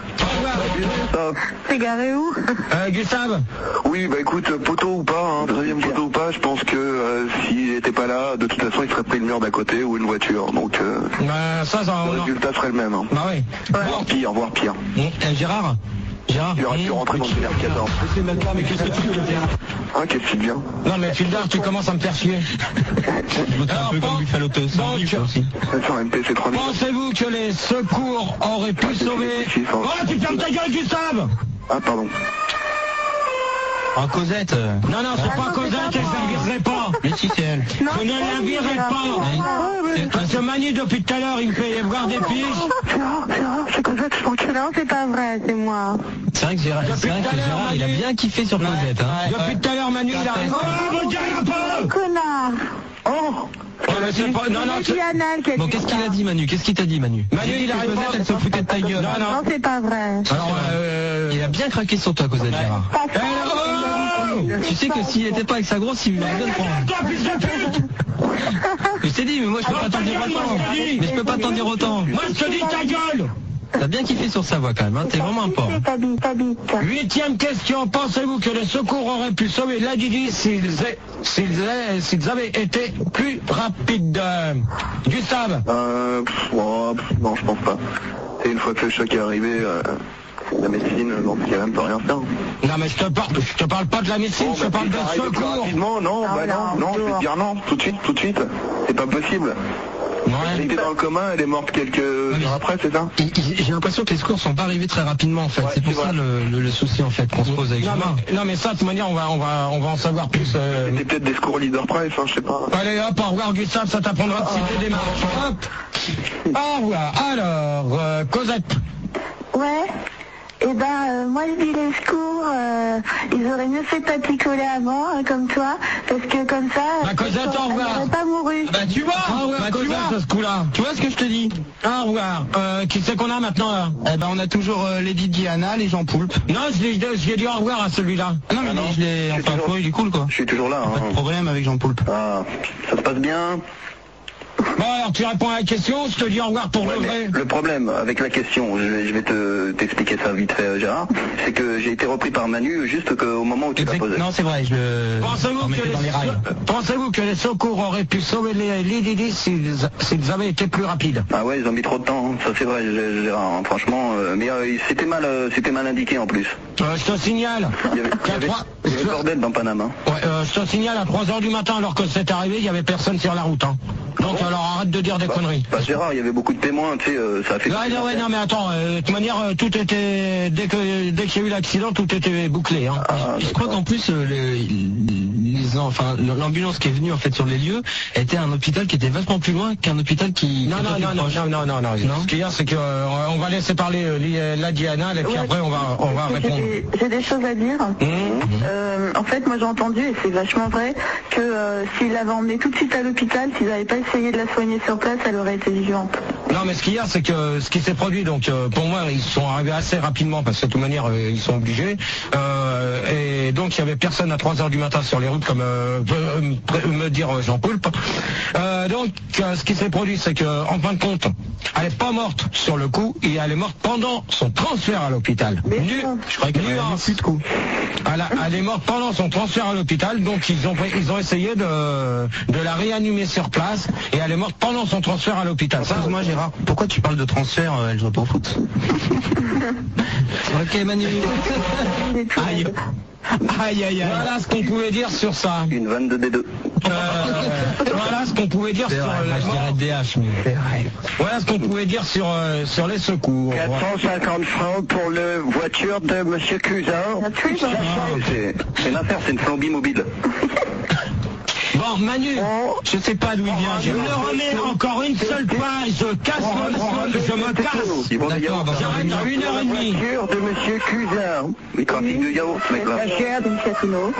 Au revoir. T'es garé où? Euh, Gustave. Oui, bah écoute, poteau ou pas, hein, treizième poteau ou pas, je pense que euh, s'il était pas là, de toute façon, il serait pris le mur d'à côté ou une voiture. Donc, euh, bah, ça, ça, le résultat serait le même. Hein. Bah oui. Ouais. Voire pire, voire pire. Mmh. Euh, Gérard Gérard Il aurait pu rentrer dans une R quatorze. Mais qu'est-ce que tu veux dire? Ah, qu'est-ce que tu viens? Non, mais Fildar, tu commences à me faire chier. C'est un peu comme Buffalo Toast aussi. Pensez-vous que les secours auraient pu sauver... Oh, tu fermes ta gueule, Gustave! Ah, pardon. En Cosette. Non, non, c'est pas Cosette, je ne la virerai pas. Mais si, c'est elle. Je ne la virerai pas. Ce Manu, depuis tout à l'heure, il me fait voir des piges. C'est Cosette, je pense que non, c'est pas vrai, c'est moi. C'est vrai que Gérard, c'est vrai que Gérard il a bien kiffé sur Cosette. Hein. Depuis tout à l'heure, Manu, il a raison. Oh, me dirai un peu. Connard. Oh. C'est pas... Non, non, c'est... Bon, qu'est-ce qu'il a dit, Manu? Qu'est-ce qu'il t'a dit, Manu? Manu, il a raison. Elle se foutait de ta gueule. Non, non, c'est pas vrai. Alors, euh... il a bien craqué sur toi, Cosette, Gérard. Tu sais que s'il était pas avec sa grosse, il lui aurait donné Je t'ai dit, mais moi je peux pas t'en dire autant. Mais je peux pas t'en dire autant. Moi je te dis ta gueule. T'as bien kiffé sur sa voix quand même, hein. T'es vraiment un porc. T'habites, t'habites. Huitième question, pensez-vous que les secours auraient pu sauver la Didi s'ils a- s'ils a- s'ils avaient été plus rapides? Gustave? Euh, pff, oh, pff, non, je pense pas. Et une fois que le choc est arrivé, euh, la médecine, dans ce cas-là, ne peut rien faire. Non mais je te parle, je te parle pas de la médecine, Bon, je te bah, parle si de ça arrive plus secours. rapidement, non, Ah, bah non, non, non, je vais te dire non, tout de suite, tout de suite. C'est pas possible. Ouais. Elle était dans le coma, elle est morte quelques heures après, c'est ça? J'ai l'impression que les secours sont pas arrivés très rapidement en fait. Ouais, c'est pour c'est ça vrai. le, le- le souci en fait qu'on se pose avec Non, Jean-Marc. mais, non mais ça de toute manière on va on va on va en savoir plus. euh. C'était peut-être des secours leader price, hein, je sais pas. Allez hop, au revoir Gustave, ça t'apprendra de citer des marches. Hop. Au revoir. Alors, euh, Cosette. Ouais. Eh ben, euh, moi je dis les secours, euh, ils auraient mieux fait de pas picoler avant, hein, comme toi, parce que comme ça, Bah, Cosette, elle au revoir. n'aurait pas mouru. Bah tu vois, Au revoir bah, tu Cosette vois, à ce coup-là. tu vois ce que je te dis. Au revoir. Euh, qui c'est qu'on a maintenant là? Eh ben on a toujours euh, Lady Diana, les Jean Poulpe. Non, je l'ai je l'ai dit au revoir à celui-là. Ah non mais Ah non, je l'ai, je suis enfin toujours- toi, il est cool quoi. Je suis toujours là, Pas de hein. problème avec Jean Poulpe. Ah, ça se passe bien. Bon alors tu réponds à la question, je te dis au revoir pour Ouais, le mais vrai. le problème avec la question, je vais, je vais te t'expliquer ça vite fait, Gérard, c'est que j'ai été repris par Manu juste qu'au moment où tu l'as Exact- posé. Non c'est vrai, je le Pensez-vous on que, mettait dans les les, rails. pensez-vous que les secours auraient pu sauver les, les Didi s'ils s'ils avaient été plus rapides? Ah ouais, ils ont mis trop de temps, hein. Ça c'est vrai, Gé- Gérard, hein, franchement, euh, mais euh, c'était mal, euh, c'était mal indiqué en plus. Euh, je te signale. Il y avait, il y qu'à avait, trois- il y avait bordel dans Panama. Ouais, euh, je te signale à trois heures du matin alors que c'est arrivé, il y avait personne sur la route. Hein. Donc alors arrête de dire des conneries. Bah Gérard, il y avait beaucoup de témoins, tu sais, euh, ça a fait... Ouais, non, ouais, non, mais attends, euh, de toute manière, euh, tout était, dès que, dès qu'il y a eu l'accident, tout était bouclé, hein. Ah, Je crois qu'en plus euh, les, les, enfin l'ambulance qui est venue en fait sur les lieux était un hôpital qui était vachement plus loin qu'un hôpital qui. Non, qui non, était non, plus non, proche. non, non, non, non, Non. Ce qu'il y a, c'est que, euh, on va laisser parler euh, li- la Diana, et puis Ouais, après, on va, on va j'ai répondre. des- J'ai des choses à dire. Mmh. Euh, en fait, moi j'ai entendu, et c'est vachement vrai, que euh, s'ils l'avaient emmenée tout de suite à l'hôpital, s'ils n'avaient pas essayé de la soigner sur place, elle aurait été vivante. Non, mais ce qu'il y a, c'est que ce qui s'est produit, donc euh, pour moi, ils sont arrivés assez rapidement parce que de toute manière, euh, ils sont obligés. Euh, et donc, il y avait personne à trois heures du matin sur les routes, comme euh, veut me pré- me dire euh, Jean Poulpe. Euh, donc, euh, ce qui s'est produit, c'est que en fin de compte, elle n'est pas morte sur le coup, et elle est morte pendant son transfert à l'hôpital. Mais Nu- non. je crois qu'elle avait Non. plus de coup. Elle, a- elle est morte pendant son transfert à l'hôpital, donc ils ont, ils ont essayé de, de la réanimer sur place, et elle est morte pendant son transfert à l'hôpital. Ça, Excuse-moi Gérard, pourquoi tu parles de transfert, euh, elle joue pas au foot? Ok Manu. C'est tout. Aïe. Aïe aïe aïe. Voilà ce qu'on pouvait dire sur ça. Une vanne de D deux. Euh, voilà ce qu'on pouvait dire C'est sur vrai, euh, moi, la je dirais mort. D H, mais... Voilà ce qu'on pouvait dire sur, euh, sur les secours. quatre cent cinquante francs pour la voiture de Monsieur Cousin. C'est c'est une affaire, c'est une flambie mobile. Bon, Manu, je sais pas d'où il vient. Je le remets encore une seule fois, je casse le sol, je me casse. Ils vont des yaourts. J'arrête dans une heure et demie. Voiture de Monsieur Cousin. Les trafics de yaourts, ce mec-là. La chair d'une Casino.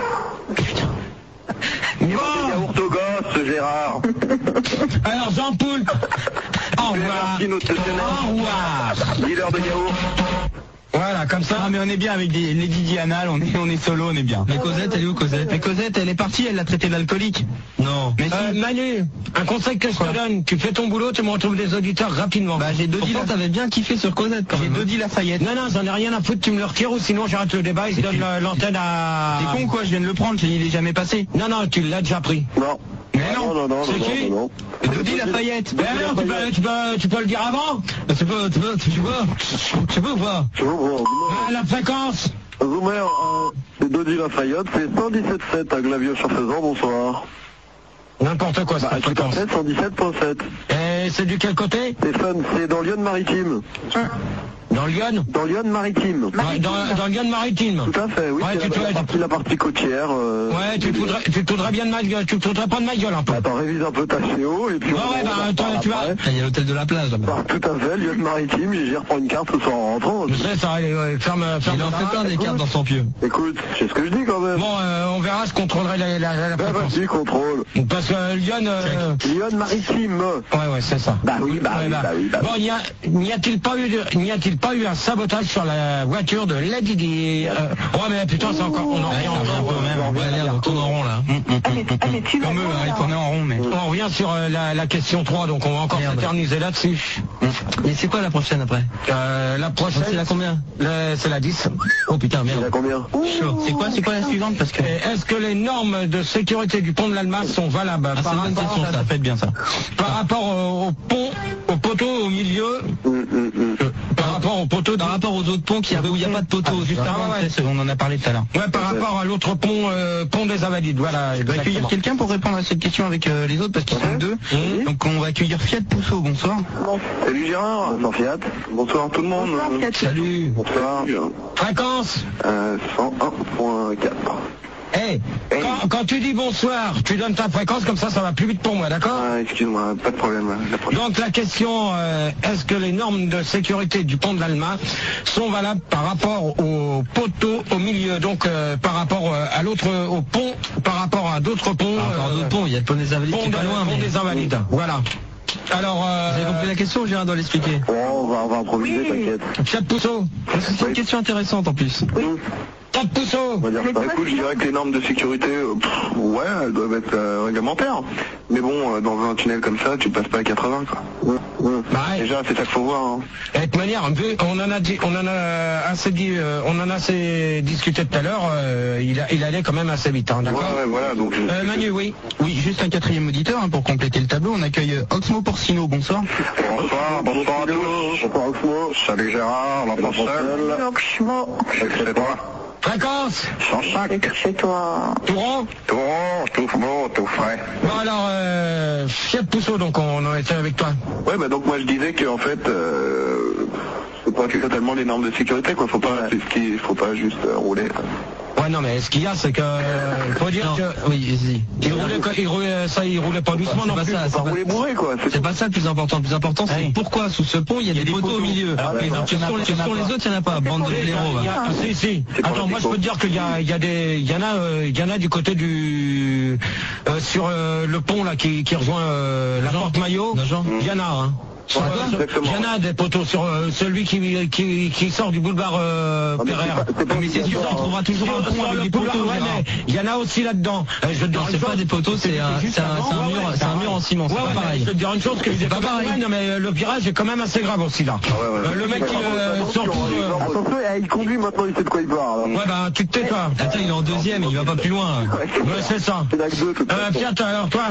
Des Bon, yaourts aux gosses, Gérard. alors Jean Poulpe, au revoir. Merci, notre tenant. Au revoir. Dealer de yaourts. Voilà, comme ça. Ah mais on est bien avec des Lady Diana, on est, on est solo, on est bien. Mais Cosette, elle est où Cosette? Mais Cosette, elle est partie, elle l'a traité d'alcoolique. Non. Mais Euh, si. Manu, un conseil que je te donne, tu fais ton boulot, tu me retrouves des auditeurs rapidement. Bah j'ai Dodi, Pourtant, t'avais bien kiffé sur Cosette quand même. J'ai Dodi Lafayette. Non, non, j'en ai rien à foutre, tu me le retires ou sinon j'arrête le débat et je donne euh, l'antenne à... T'es con quoi, je viens de le prendre, il est jamais passé. Non, non, tu l'as déjà pris. Non. Mais Non, non, non, c'est non, qui non, non. Dodi Lafayette. Mais alors, tu peux, tu, peux, tu peux le dire avant? Tu peux, tu peux, tu peux, tu peux ou pas? Je vous vois. Ah, la fréquence. Zoomer, euh, c'est Dodi Lafayette, c'est cent dix-sept virgule sept à Glavio-sur-Faisan, bonsoir. N'importe quoi, Bah, cette tout à fréquence. fait, cent dix-sept virgule sept. Et c'est du quel côté? Stéphane, c'est dans Lyon-Maritime. Dans Lyon? Dans Lyon-Maritime. Ouais, dans, dans Lyon maritime. Tout à fait, oui, Ouais, c'est tu la, te- la partie, la partie côtière. Euh, Ouais, tu te voudrais, tu te voudrais bien de ma gueule, tu te voudrais pas de ma gueule un peu. Attends, révise un peu ta C O et puis... Ouais, on- ouais, bah, on en attends, parle tu vois. après. Il y a l'hôtel de la plage là-bas. Bah, tout à fait, Lyon-Maritime, j'y reprends une carte ce soir en rentrant. Je sais, ça, allez, ouais, ferme, ferme. Il en fait plein des cartes dans son pieu. Écoute, c'est ce que je dis quand même. Bon, euh, on verra, je contrôlerai la, la, la, la Bah, fréquence. vas-y, contrôle. Parce que Lyon... Euh... Lyon-Maritime. Ouais, ouais, c'est ça. Bah oui, bah Ouais, oui, bah. bah oui, bah oui. Bon, n'y a- n'y a-t-il pas eu de, n'y a-t-il pas pas eu un sabotage sur la voiture de Lady Di. Euh, ouais, mais putain, c'est encore. On en revient en rond même. On va l'air de tourner en rond là. Comme eux, ils tournaient en rond, mais. On revient sur euh, la, la question trois, donc on va encore s'éterniser là-dessus. Et c'est quoi la prochaine après? euh, La prochaine. C'est la combien? Le, C'est la dix. Oh putain, merde. C'est la combien? C'est quoi, c'est quoi la suivante? Parce que. Est-ce que les normes de sécurité du pont de l'Alma sont valables? Ah, c'est une bonne question, ça. Faites bien ça. Par rapport au, au pont, au poteau au milieu, Hum, hum, hum. euh, par rapport au poteau, Par rapport aux autres ponts qui où il n'y a pas de poteau, Ah, juste ah, avant, ouais. c'est- on en a parlé tout à l'heure. ouais, par rapport à l'autre pont, euh, pont des Invalides, voilà. On va accueillir exactement. quelqu'un pour répondre à cette question avec euh, les autres parce qu'ils sont deux. Mhm. Donc on va accueillir Fiat Pousseau, bonsoir. Salut Gérard, Bonsoir Fiat. bonsoir tout le monde. Bonsoir, Fiat. Salut. Bonsoir. Fréquence. Euh, cent un point quatre. Hey, quand, quand tu dis bonsoir, tu donnes ta fréquence, comme ça, ça va plus vite pour moi, d'accord? Ah, excuse-moi, pas de problème. La prochaine. Donc la question, euh, est-ce que les normes de sécurité du pont de l'Alma sont valables par rapport au poteau au milieu, donc euh, par rapport euh, à l'autre, au pont, par rapport à d'autres ponts, Par rapport à d'autres ponts, il y a le pont des Invalides pont, qui est pas de- loin. pont mais- des Invalides, voilà. Alors, euh, Vous avez compris la question ou Gérard doit l'expliquer? Bon, on va, on va improviser, Oui. t'inquiète. Fiat Pousseau, Parce que c'est une question intéressante en plus. Fiat Pousseau, On va dire Mais ça. Bah, écoute, je dirais que les normes de sécurité, euh, pff, ouais, elles doivent être euh, réglementaires. Mais bon, euh, dans un tunnel comme ça, tu passes pas à quatre-vingts, quoi. Hum, hum. bah, ouais. Déjà, c'est ça qu'il faut voir. Hein. De toute manière, vu- on en a dit, on en a assez dit, euh, on en a assez discuté tout à l'heure. euh, il, a- il allait quand même assez vite, hein, Ouais, d'accord. ouais, voilà. Donc, je- Euh, Manu, oui. Oui, juste un quatrième auditeur hein, pour compléter le tableau. On accueille euh, Oxmo Porcino, bonsoir. Bonsoir, bonsoir à tous. Bonsoir Oxmo. Salut Gérard, l'enfant seul. Donc, je m'en- C'est toi. Fréquence, cent cinq. chez toi. Touron. Tout rond, tout beau, tout frais. Bon alors, euh, Fiat Pousseau, donc on en était avec toi. Ouais, bah donc moi je disais que en fait, euh, c'est pas totalement les normes de sécurité, quoi. Faut pas, c'est ce qui, faut pas juste euh, rouler. Ouais, non, mais ce qu'il y a, c'est que euh, faut dire Non, que oui, vas-y. il roulait, quoi- il roulait, ça, il roulait pas doucement C'est non pas plus. ça, c'est Faut pas- rouler bourré, quoi. C'est C'est pas ça le plus important. Le plus important, c'est Oui. pourquoi sous ce pont il y a, des, poteaux, au milieu. Alors, Alors, les autres, sur il y en a- les, il y en a sur les pas. autres, il n'y en a pas. Bande de Il y blaireaux. a- il y va. a- si, si. C'est pour Attends, les moi je picots. peux te dire qu'il y a, il y a des, il y en a, euh, il y en a du côté du, euh, sur euh, le pont là qui, qui rejoint euh, la porte Maillot. Nagent. Il y en a, hein. Sur, Ouais, euh, exactement. il y en a des poteaux sur euh, celui qui, qui, qui sort du boulevard euh, Ah, mais c'est Pereire. pas- c'est pas Mais c'est sûr, on trouvera toujours un pont Sur avec le des boulevard, poteaux. ouais, Gérard. mais il y en a aussi là-dedans. Euh, je vais te dire Non, une c'est chose, pas des poteaux, c'est un, juste c'est un, avant, c'est un ouais, mur, ouais, c'est un mur en ciment. C'est Ouais, pas ouais, pareil. Je vais te dire une chose que C'est pas pareil. Ouais, non mais le virage est quand même assez grave aussi là. ouais, ouais. Euh, le mec qui euh, Attention, surtout. hein, euh, Attention, eh, il conduit maintenant, il sait de quoi il parle. hein. Ouais bah tu te tais toi. Attends, il est en deuxième, il va pas plus loin. Ouais c'est ça. C'est la deux, toute Euh, façon. Fiat alors toi.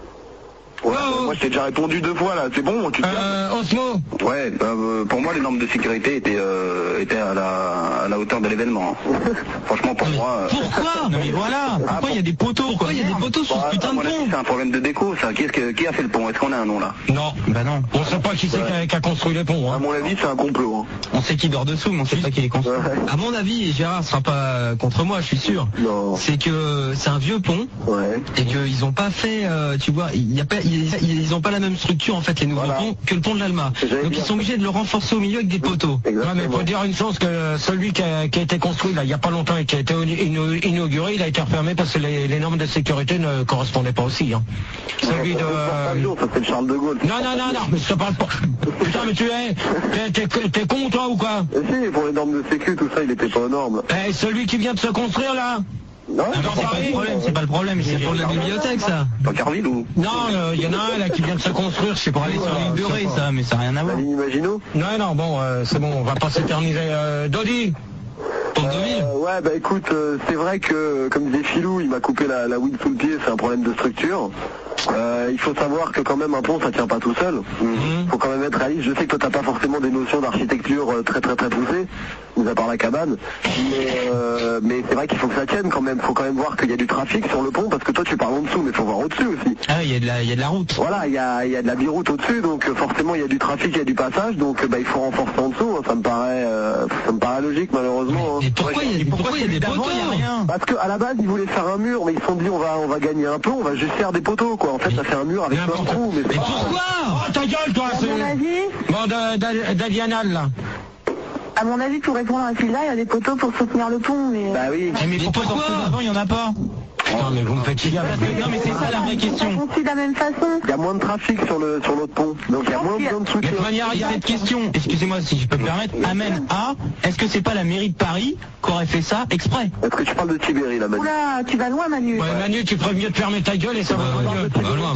Ouais, Wow. moi je t'ai déjà répondu deux fois là. C'est bon, tu te calmes. Euh, Osmo. Ouais, euh, pour moi les normes de sécurité étaient, euh, étaient à, la, à la hauteur de l'événement. Franchement pour moi. euh, Pourquoi? Non mais voilà. Pourquoi il y a des poteaux? Pourquoi il y a des poteaux sur bah, ce putain à de mon avis, pont? c'est un problème de déco ça. Qui, est-ce que, qui a fait le pont? Est-ce qu'on a un nom là? Non. Bah non. On sait pas qui c'est qui a- qui a construit les ponts. À Hein. mon avis c'est un complot. Hein. On sait qui dort dessous, mais on sait pas qui est construit. Ouais. À mon avis, et Gérard sera pas contre moi, je suis sûr. Non. C'est que c'est un vieux pont Ouais. et qu'ils ont pas fait, euh, tu vois, il y a pas, ils, ils ont pas la même structure en fait les nouveaux Voilà. ponts que le pont de l'Alma. J'allais Donc dire ils sont obligés de le renforcer au milieu avec des poteaux. Ouais, mais Exactement. faut dire une chose que celui qui a, qui a été construit là il y a pas longtemps et qui a été ino- inauguré, il a été refermé parce que les, les normes de sécurité ne correspondaient pas aussi. Hein. Celui de. Pas le jour, ça c'est le Charles de Gaulle. Non non non non, mais je te parle pas. Putain mais tu es, t'es, t'es, t'es con toi ou quoi? Et si, pour les normes de sécu, tout ça, il était pas aux normes. Eh, celui qui vient de se construire là. Non, Ah, mais c'est pas le problème, c'est pas le problème, c'est pour la bibliothèque ça. Dans Carville ou? Non, il y en a un là qui vient de se construire, je sais pas. Pour aller sur l'île de je sais Ré pas. ça, mais ça n'a rien à la voir. ligne Maginot. Non non bon, euh, c'est bon, on va pas s'éterniser. Euh, Dodi. Pont de Deauville. Euh, ouais, bah écoute, euh, c'est vrai que, comme disait Philou, il m'a coupé la, la weed sous le pied, c'est un problème de structure. Euh, il faut savoir que quand même un pont, ça tient pas tout seul. Mhm. Faut quand même être réaliste. Je sais que toi, t'as pas forcément des notions d'architecture euh, très très très poussées, mis à part la cabane. Mais, euh, mais c'est vrai qu'il faut que ça tienne quand même. Faut quand même voir qu'il y a du trafic sur le pont, parce que toi, tu parles en dessous, mais faut voir au-dessus aussi. Ah il y a de la, il y a de la route. Voilà, il y a, il y a de la biroute au-dessus, donc euh, forcément il y a du trafic, il y a du passage, donc euh, bah, il faut renforcer en dessous. hein. Ça me paraît, euh, ça me paraît logique malheureusement. hein. Et pourquoi il y a, pourquoi il y a des poteaux? Il y a rien. Parce qu'à la base ils voulaient faire un mur, mais ils se sont dit on va, on va gagner un peu, on va juste faire des poteaux quoi. En fait ça fait un mur avec plein de trous, mais c'est Mais pas- pourquoi? Oh, ta gueule toi. À c'est- mon avis, Bon, de- de- d'Adianal là. à mon avis, pour répondre à celui-là, il y a des poteaux pour soutenir le pont, mais. Bah oui. Eh, mais pourquoi devant il y en a pas? Non, mais vous me faites chier. Non, mais c'est ça la vraie question. On suit de la même façon. Il y a moins de trafic sur le sur l'autre pont, donc il y a moins besoin de De soutien. toute manière, il y a cette question, excusez-moi si je peux me permettre, amène à, est-ce que c'est pas la mairie de Paris qui aurait fait ça exprès? Est-ce que tu parles de Tibéri là, Manu? Oula, tu vas loin, Manu. Ouais, Manu, tu ferais mieux de fermer ta gueule et ça va mieux.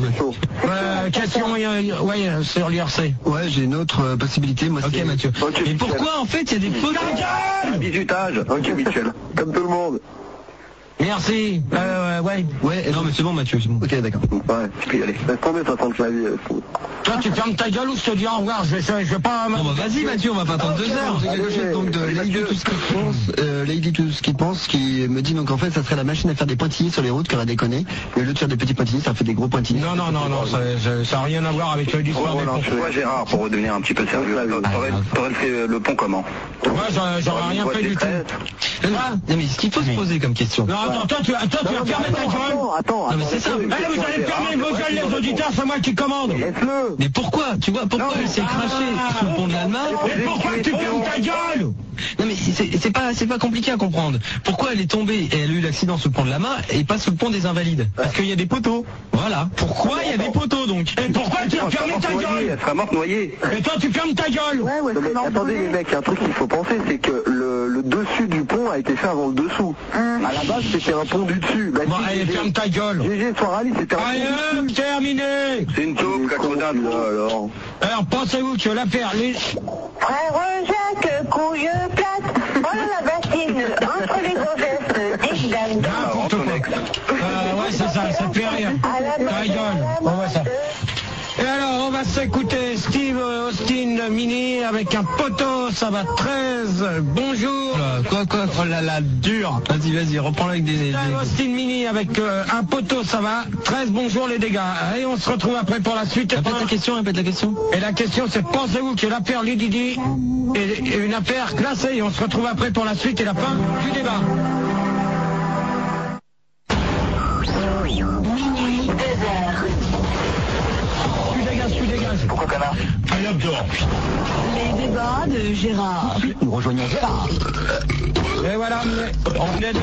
Euh, question, euh, ouais, euh, sur l'I R C. Ouais, j'ai une autre euh, possibilité. Moi, Ok, c'est- Mathieu. Ok, Et Michel. pourquoi en fait il y a des photos? Un bisutage. Ok, Michel. Comme tout le monde. Merci. Euh, ouais. Ouais, Non, mais c'est bon, Mathieu, c'est bon. ok, d'accord. Ouais, tu peux y aller. Laisse tomber, ça sent le clavier. Toi, tu fermes ta gueule ou je te dis au revoir. Je vais, je vais pas. Bon, bah vas-y, Mathieu, on va pas attendre deux heures. J'ai quelque chose donc de Lady Tout ce qu'il pense, euh, Lady Tout ce qu'il pense, qui me dit donc en fait ça serait la machine à faire des pointillés sur les routes qui aurait déconné. Et au lieu de faire des petits pointillés, ça fait des gros pointillés. Non, non, non, non, ça ça- ça n'a rien à voir avec l'histoire des ponts. Toi, Gérard, pour redevenir un petit peu sérieux, t'aurais t'aurais fait le pont comment? Moi, j'aurais j'aurais rien fait du tout. Non, mais ce qu'il faut se poser comme question. Non, attends, toi, tu, toi, tu vas fermer ta gueule. Attends, attends. Non, mais c'est ça. Allez, vous allez fermer vos gueules, les auditeurs, c'est moi qui commande. Laisse-le. Mais pourquoi? Tu vois, pourquoi elle s'est crachée sous le pont de l'Alma? Mais pourquoi tu fermes ta gueule? Non mais c'est c'est pas c'est pas compliqué à comprendre. Pourquoi elle est tombée et elle a eu l'accident sous le pont de l'Alma et pas sous le pont des Invalides? Parce qu'il y a des poteaux. Voilà. Pourquoi il y a des poteaux donc? Et pourquoi tu as fermé ta gueule? Elle sera morte noyée. Et toi, tu fermes ta gueule. Ouais, ouais, Non, mais c'est attendez les mecs, il y a un truc qu'il faut penser, c'est que le, le dessus du pont a été fait avant le dessous. À la base, c'était un pont du dessus. Bah, Bon, si, allez, G G, ferme ta gueule. G G Soirali, c'était un Allez, pont hop, du dessus. terminé. C'est une taupe, cacodin. alors. Alors, pensez-vous que l'affaire... Les... Frère Jacques, couille plate, voilà la bassine, entre les gosses, des dames. N'importe quoi. Euh, ouais, c'est ça, ça te fait rire. Ta gueule. On voit ça. Et alors, on va s'écouter Steve Austin Mini avec un poteau, ça va treize. Bonjour. Quoi quoi? Oh là là, dur. Vas-y vas-y, reprends-le avec des. des- Steve Austin Mini avec euh, un poteau, ça va treize. Bonjour les dégâts. Et on se retrouve après pour la suite. Répète la question, répète la question. Et la question c'est, pensez-vous que l'affaire Lady Di est est une affaire classée? Et on se retrouve après pour la suite et la fin du débat. Minuit, deux heures. Tu dégages, tu dégages. Pourquoi connard? Allez hop dehors. Les débats de Gérard. Nous rejoignons Gérard. Et voilà, on est...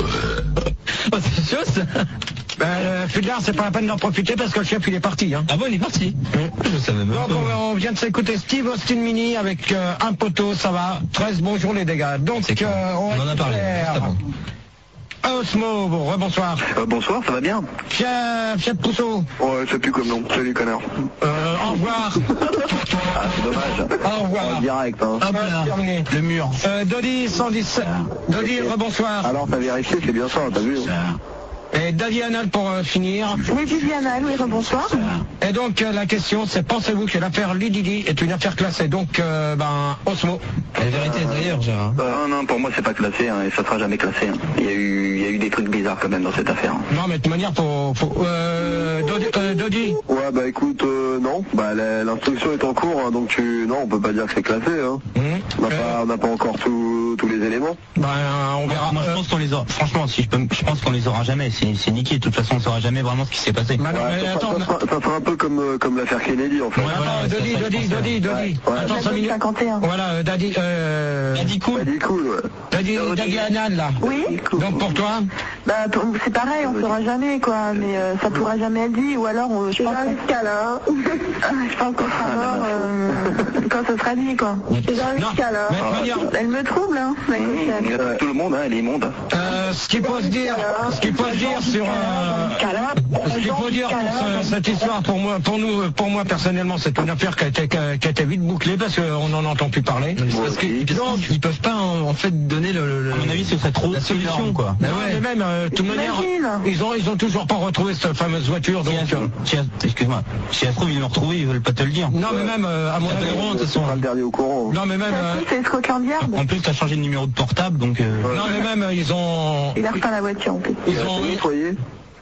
Oh, c'est chaud ça. Ben, euh, Fulgard, c'est pas la peine d'en profiter parce que le chef il est parti. Hein. Ah bon, il est parti. Je savais même Donc pas. on, on vient de s'écouter Steve Austin Mini avec euh, un poteau, ça va treize. Bonjour les dégâts. Donc C'est clair. euh, On en a parlé, juste avant. Osmo, bon, rebonsoir. Euh, bonsoir, ça va bien? Fiat, Fiat Pousseau. Ouais, je sais plus comme nom. Salut, connard. Euh, au revoir. Ah, c'est dommage. Au revoir. En direct, hein. Hop là, Terminé. le mur. Euh, Dodi cent dix. Dodi, rebonsoir. Alors, t'as vérifié, c'est bien ça, t'as vu? Et David Anal pour euh, finir. Oui, Viviana, oui, rebonsoir. Et donc euh, la question c'est, pensez-vous que l'affaire Lady Di est une affaire classée? Donc euh, ben Osmo. La vérité est d'ailleurs, Gérard. Euh, non, non, pour moi c'est pas classé hein, et ça sera jamais classé. hein. Il y a eu, il y a eu des trucs bizarres quand même dans cette affaire. hein. Non mais de toute manière faut, faut euh, Dodi, euh, Dodi. Ouais, bah écoute, euh, non. Bah la- l'instruction est en cours, hein, donc tu... Non, on peut pas dire que c'est classé, hein. Hum. On n'a Euh, pas, on n'a pas encore tous tous les éléments. Ben on verra. Moi je Euh, pense qu'on les aura. Franchement, si je peux, je pense qu'on les aura jamais. C'est c'est niqué. De toute façon, on saura jamais vraiment ce qui s'est passé. ben non, Ouais, mais ça, attends, ça, sera, ça sera un peu comme, euh, comme l'affaire Kennedy, en fait. Ouais, voilà, attends, ça, Dodi, ça, je Dodi, pense, Dodi, ouais. Dodi. Ouais. Attends cinq minutes. cinquante et un. Voilà, euh, Dadi, euh, Il a dit cool. Elle dit cool, ouais. Dadi, Dadi Anal là. Oui. Donc pour toi, Bah, pour- c'est pareil, on saura jamais, quoi, mais euh, ça pourra jamais être dit, ou alors, on, je pense qu'on je pense qu'on sera mort euh, quand ce sera dit, quoi. non, mais de toute manière, Elle me trouble, hein. mais c'est- Il y a tout le monde, hein, elle est immonde. euh, ce qu'il faut se dire, ce qu'il faut se dire sur, euh, ce qu'il faut dire pour ce- cette histoire, pour moi, pour nous, pour moi personnellement, c'est une affaire qui a été, qui a, qui a été vite bouclée parce qu'on n'en entend plus parler. C'est parce que- parce qu'ils peuvent pas en, en fait donner le, le- le- À mon avis, ce serait trop la solution énorme. quoi. Non, mais même, euh, de toute manière, T'imagines ils ont, ils ont toujours pas retrouvé cette fameuse voiture, donc. Si, euh, si, excuse-moi. Si ça se trouve, ils l'ont retrouvé, ils veulent pas te le dire. non, mais même, euh, à mon Ça avis, fait vraiment, de toute Tu façon. seras le dernier au courant. non, mais même, euh, c'est Scotland Yard. En plus, t'as changé de numéro de portable, donc. euh, non, mais même, euh, ils ont, Il a repeint la voiture, en plus. ils ont, Nettoyé.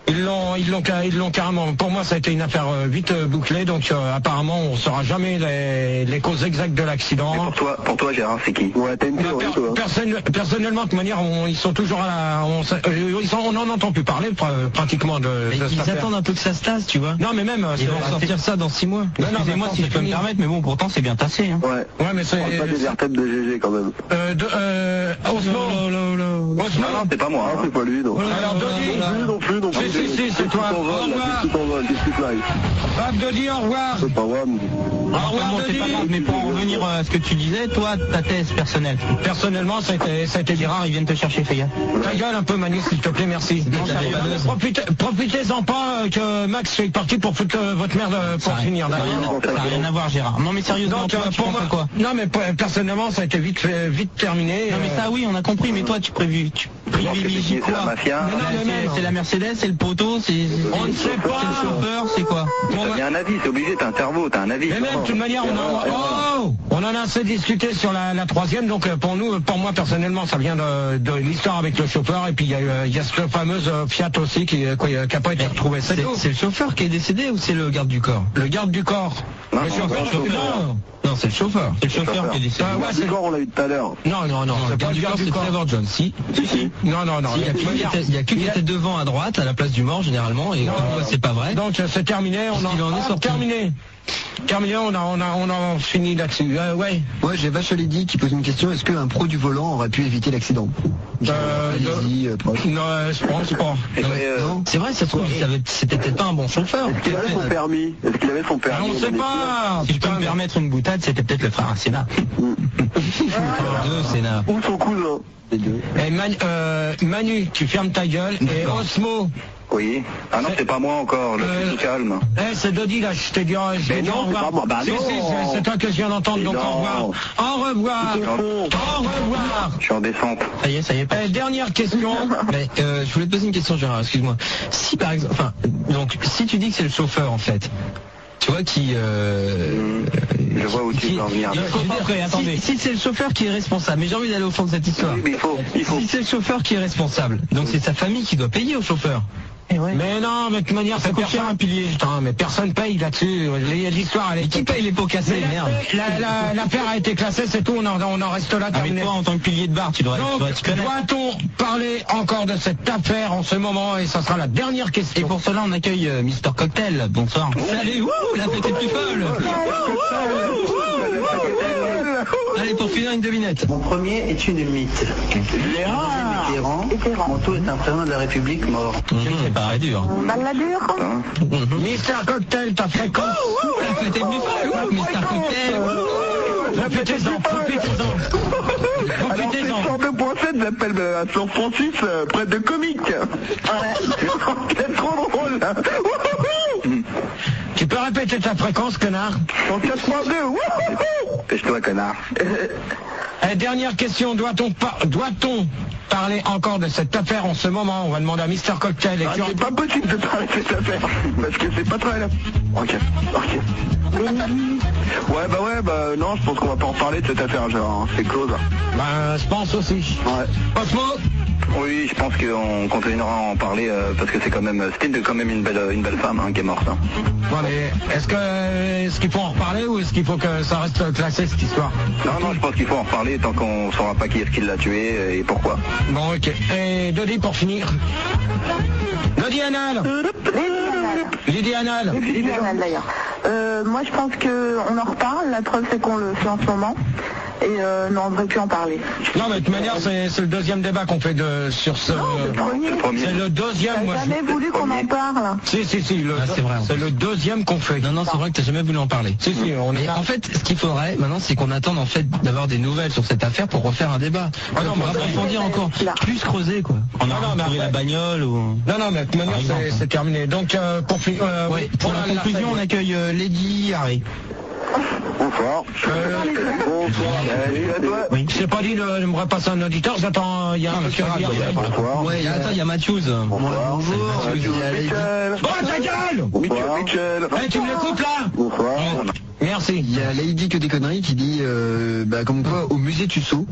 Ils l'ont, ils l'ont, ils l'ont carrément. Pour moi, ça a été une affaire euh, vite euh, bouclée. Donc euh, apparemment, on saura jamais les, les causes exactes de l'accident. Pour toi, pour toi, Gérard, c'est qui? Ouais, t'as une Bah, théorie, per- toi. personne- personnellement, de toute manière, on- ils sont toujours à la. On, s- euh, ils sont, on n'en entend plus parler pr- pratiquement de. Mais de cette ils affaire. attendent un peu que ça se tasse, tu vois. Non, mais même. Ils vont sortir ça dans six mois. Non, non, Excusez-moi mais si c'est je peux me fini. permettre, mais bon, pourtant c'est bien tassé. Hein. Ouais. Ouais, mais c'est. On parle pas des vertèbres de G G quand même. Euh, de, euh, Osmo. Osmo. Non, non, c'est pas moi. Ah, hein. c'est pas lui, non. Alors, Dodi. Non plus, non plus, non plus. Si, si, si, c'est toi. Qu'est-ce que t'en Au voles, là? revoir. Qu'est-ce que t'en voles? Qu'est-ce que tu fais? Bob Dodi, au revoir. C'est pas moi. Au Alors, revoir, bon, c'est Dodi. pas grave, mais pour en revenir à ce que tu disais, toi, ta thèse personnelle. Personnellement, ça a été, ça a été bien. Gérard, ils viennent te chercher, fais gaffe. Ta gueule un peu, Manu, s'il te plaît, merci. Non, ça Euh, va pas de- profitez, profitez-en pas euh, que Max fait partie pour foutre euh, votre merde euh, pour Ça a- finir. Ça n'a d'accord. rien, à- ça a rien à voir, Gérard. Non, mais sérieusement, Donc, toi, euh, tu pour penses moi, à quoi? non, mais p- personnellement, ça a été vite, fait- vite terminé. Non, mais euh, ça, oui, on a compris, mais toi, tu prévu, tu privilégies c'est quoi? la mafia. Mais non, mais C'est- même, C'est la Mercedes, c'est le poteau, c'est. On ne sait pas. C'est le chauffeur, c'est quoi? T'as bien un avis, c'est obligé, t'as un cerveau, t'as un avis. Mais même, de toute manière, on en, oh, on en a assez discuté sur la, la troisième, donc euh, pour nous, pour moi personnellement, ça vient de, de l'histoire avec le chauffeur, et puis il y a, euh, il y a cette fameuse euh, Fiat aussi qui n'a pas été retrouvée. C'est C'est tout. c'est le chauffeur qui est décédé ou c'est le garde du corps? Le garde du corps. Non, le non, chauffeur, non, non. Non, c'est le chauffeur. C'est le chauffeur chauffeur. qui est décédé. Ah, ouais, c'est- D'accord, on l'a eu tout à l'heure. Non, non, non, c'est pas le garde du corps. John. Si. Si, si. Non, non, non. Il y a que qui était- il y a que qui était devant à droite, à la place du mort généralement, et comme quoi c'est pas vrai. Donc euh, c'est terminé, on en, Il en est ah, sorti. terminé. Terminé, on a, on a, on a fini là-dessus. Euh, ouais. Ouais, j'ai Vachelidi qui pose une question. Est-ce qu'un pro du volant aurait pu éviter l'accident? Euh, Allez-y, euh, proche. Non, euh, je pense pas. Et Non, ouais, euh, Non. C'est vrai, ça se trouve, il savait- c'était peut-être pas un bon chauffeur. Est-ce qu'il avait son permis? Est-ce qu'il avait son Ah, permis? on sait pas. Si je peux me permettre une boutade, c'était peut-être le frère Sénat. Deux, c'est là. Ou son cousin? Les deux. Et Man- euh, Manu, tu fermes ta gueule. Et Osmo, oui. Ah non, c'est pas moi encore, je Euh, suis tout calme. eh, c'est Dodi là, je t'ai dit, je t'ai Mais dit non, au c'est revoir. pas moi. Bah Si, non. si, c'est- c'est toi que je viens d'entendre, Mais donc non. au revoir. Au revoir. C'est con. Au revoir. Je suis en descente. Ça y est, ça y est. Eh, dernière question. Mais euh, je voulais te poser une question, Gérard, excuse-moi. Si par exemple, enfin, donc si tu dis que c'est le chauffeur en fait, tu vois qui, euh, Je vois où tu qui- veux en venir. il faut pas- Après, attendez. Si, si c'est le chauffeur qui est responsable, mais j'ai envie d'aller au fond de cette histoire. Oui, mais il faut, il faut. Si c'est le chauffeur qui est responsable, donc c'est sa famille qui doit payer au chauffeur. Mais non, mais de toute manière, ça coûte cher un pilier. Putain, mais personne paye là-dessus. L'histoire, elle est. Qui paye les pots cassés, Mais merde. la- la- L'affaire a été classée, c'est tout. On en, on en reste là. Ah, mais terminé. toi, en tant que pilier de bar, tu devrais, tu Donc, devrais te connaître. doit-on parler encore de cette affaire en ce moment? Et ça sera la dernière Et question. pour cela, on accueille euh, Mister Cocktail. Bonsoir. Salut, wouh, la fête est plus folle. Allez, pour finir une devinette. Mon premier est une mythe. Ah, Mitterrand, Mitterrand. Montaut est un président de la République mort. C'est pareil dur. Balle la dure. Mister Cocktail, ta fréquence. La fête est plus folle, Mister Cocktail. Répétez-en, répétez-en. Alors c'est Répétez-en. cent deux point sept, j'appelle euh, à San Francis, euh, près de Comique. C'est trop drôle. Là. Tu peux répéter ta fréquence, connard? cent quatre point deux. Wouhou. Pêche-toi, connard. Eh, dernière question, doit-on par- doit-on parler encore de cette affaire en ce moment? On va demander à Mister Cocktail. Et Ah, tu- c'est pas possible de parler de cette affaire, parce que c'est pas très... Ok, ok. Ouais, bah ouais, bah non, je pense qu'on va pas en parler de cette affaire, genre, hein, c'est close. Ben, je pense aussi. Ouais. Osmo? Oui, je pense qu'on continuera à en parler euh, parce que c'est quand même, c'était une- quand même une belle, une belle femme hein, qui est morte. Hein. Bon, mais est-ce que est-ce qu'il faut en reparler ou est-ce qu'il faut que ça reste classé cette histoire? Non, non, je pense qu'il faut en reparler tant qu'on saura pas qui est-ce qui l'a tué et pourquoi. Bon, ok. Et Dodi pour finir. Dodi Anal. Lydie Anal. Lydie Anal, d'ailleurs. Euh, moi, je pense qu'on en reparle. La preuve, c'est qu'on le fait en ce moment. Et euh, non, on ne devrait plus en parler. Non, mais de toute manière, c'est c'est le deuxième débat qu'on fait de, sur ce... Non, le premier. premier. C'est le deuxième, T'as moi. je- jamais voulu qu'on en parle. Si, si, si. le- Ah, c'est vrai, en C'est le deuxième qu'on fait. Non, non, c'est vrai que t'as jamais voulu en parler. Si, si, on est Mais là. en fait, ce qu'il faudrait maintenant, c'est qu'on attende en fait d'avoir des nouvelles sur cette affaire pour refaire un débat. Ah non, pour mais- approfondir encore, Là. plus creuser quoi. On a Non, non, mais retrouvé la après- bagnole ou... Non, non, mais de toute manière, Par exemple, c'est hein. c'est terminé. Donc, euh, pour finir... euh, Oui, pour la conclusion, on accueille euh, Lady Harry. Bonsoir. Euh, Bonsoir. Salut à toi. Oui. Je t'ai pas dit de me repasser un auditeur, j'attends, il y a un truc à dire. Bonsoir. Ouais, y a- attends, il y a Matthews. Bonsoir. Bonjour. Mathieu Mitchell. Bon, ta gueule! Bonsoir. Mitchell. Eh, tu me l'écoutes là? Bonsoir. Merci. Il y a Lady que des conneries qui dit, euh, bah, comme quoi, au musée Tussaud,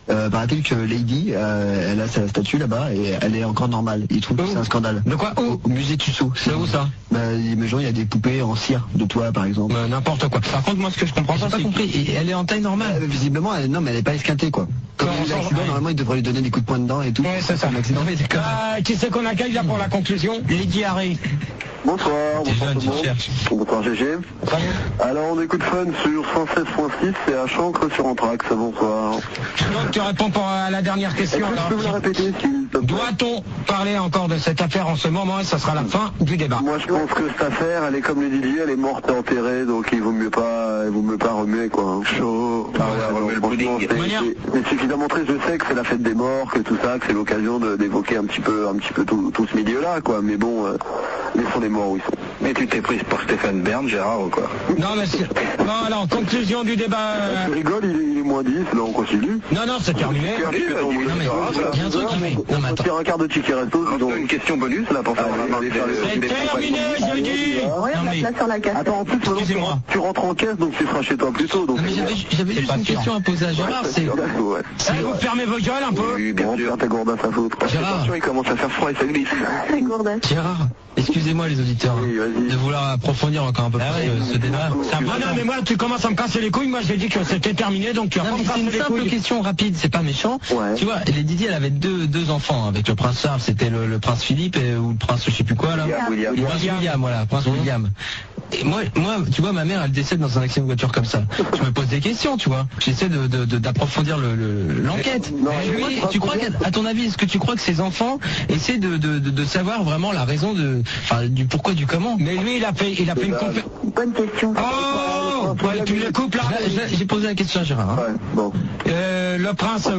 Euh, paraît-il que Lady, euh, elle a sa statue là-bas et elle est encore normale. Ils trouvent que c'est un scandale. De quoi? Au, au musée Tussaud. C'est où ça? Bah, imagine, il y a des poupées en cire de toi, par exemple. Bah, n'importe quoi. Par contre, moi, ce que je comprends pas, J'ai pas c'est compris. Et elle est en taille normale. Euh, visiblement, elle, non, mais elle est pas esquintée, quoi. Comme il y a eu l'accident, normalement, il devrait lui donner des coups de poing dedans et tout. Ouais, c'est ça. Un accident. Non mais d'accord. Euh, qui c'est qu'on accueille là pour la conclusion? les diarrhées. Bonsoir, T'es bonsoir jeune, tout le tu monde. cherches. Bonsoir G G. Alors on écoute Fun sur cent seize point six, c'est à Chancre sur Anthrax, bonsoir. Donc tu réponds pour, à la dernière Est-ce question. que tu alors. peux me la répéter s'il te plaît? Doit-on parler encore de cette affaire en ce moment et ça sera la fin du débat? Moi je pense que cette affaire, elle est comme les D J, elle est morte et enterrée, donc il vaut mieux pas, il vaut mieux pas remuer quoi. Hein. Chaud. Ah ouais, ouais, franchement, c'est- c'est c'est suffisamment triste, je sais que c'est la fête des morts, que tout ça, que c'est l'occasion de- d'évoquer un petit peu, un petit peu tout, tout ce milieu-là quoi. Mais bon, euh, laissons les morts où ils sont. Mais tu t'es prise pour Stéphane Bern, Gérard, ou quoi? Non, mais c'est- non, alors, conclusion du débat. Tu euh, rigoles, il est, il est moins dix, là on continue. Non, non, c'est terminé. Non mais, il y a un truc qui me... Non mais On attends. tire un quart de ticket resto, disons. Une question bonus là pour faire Allez, allez, C'est allez, terminé, je dis. Regarde Non, la mais- place sur la cassette. Attends, en plus, maintenant, tu, Excusez-moi. tu rentres en caisse, donc tu seras chez toi plus tôt. Donc Non mais j'avais j'avais juste une question à poser à Gérard, c'est... Ouais. Allez, vous fermez vos gueules un peu. Oui, bien Bon, sûr. faire ta gourde à sa faute. quoi. Gérard. Attention, il commence à faire froid et ça glisse. C'est gourdin. Gérard, excusez-moi les auditeurs hein, Oui, vas-y. de vouloir approfondir encore un peu plus euh, ce débat. Ah non, mais moi, tu commences à me casser les couilles. Moi, j'ai dit que c'était terminé, donc tu vas Non pas mais me c'est casser une les simple couilles. question rapide, c'est pas méchant. Ouais. Tu vois, les Didier, elle avait deux, deux enfants avec le prince Charles, c'était le, le prince Philippe et, ou le prince je sais plus quoi là. William, William. Le prince William, voilà, prince William. Et moi, moi, tu vois, ma mère, elle décède dans un accident de voiture comme ça. Je me pose des questions, tu vois. J'essaie de, de, de- d'approfondir le, le- l'enquête. Non, Mais mais moi, lui, je tu crois qu'à à ton avis, est-ce que tu crois que ces enfants essaient de, de, de, de savoir vraiment la raison de, enfin, du pourquoi du comment? Mais lui, il a fait, il a fait une conférence. Bonne question. Oh, ouais, tu les coupes là. Là, j'ai j'ai posé la question à Gérard. hein. Ouais, bon. Euh, le prince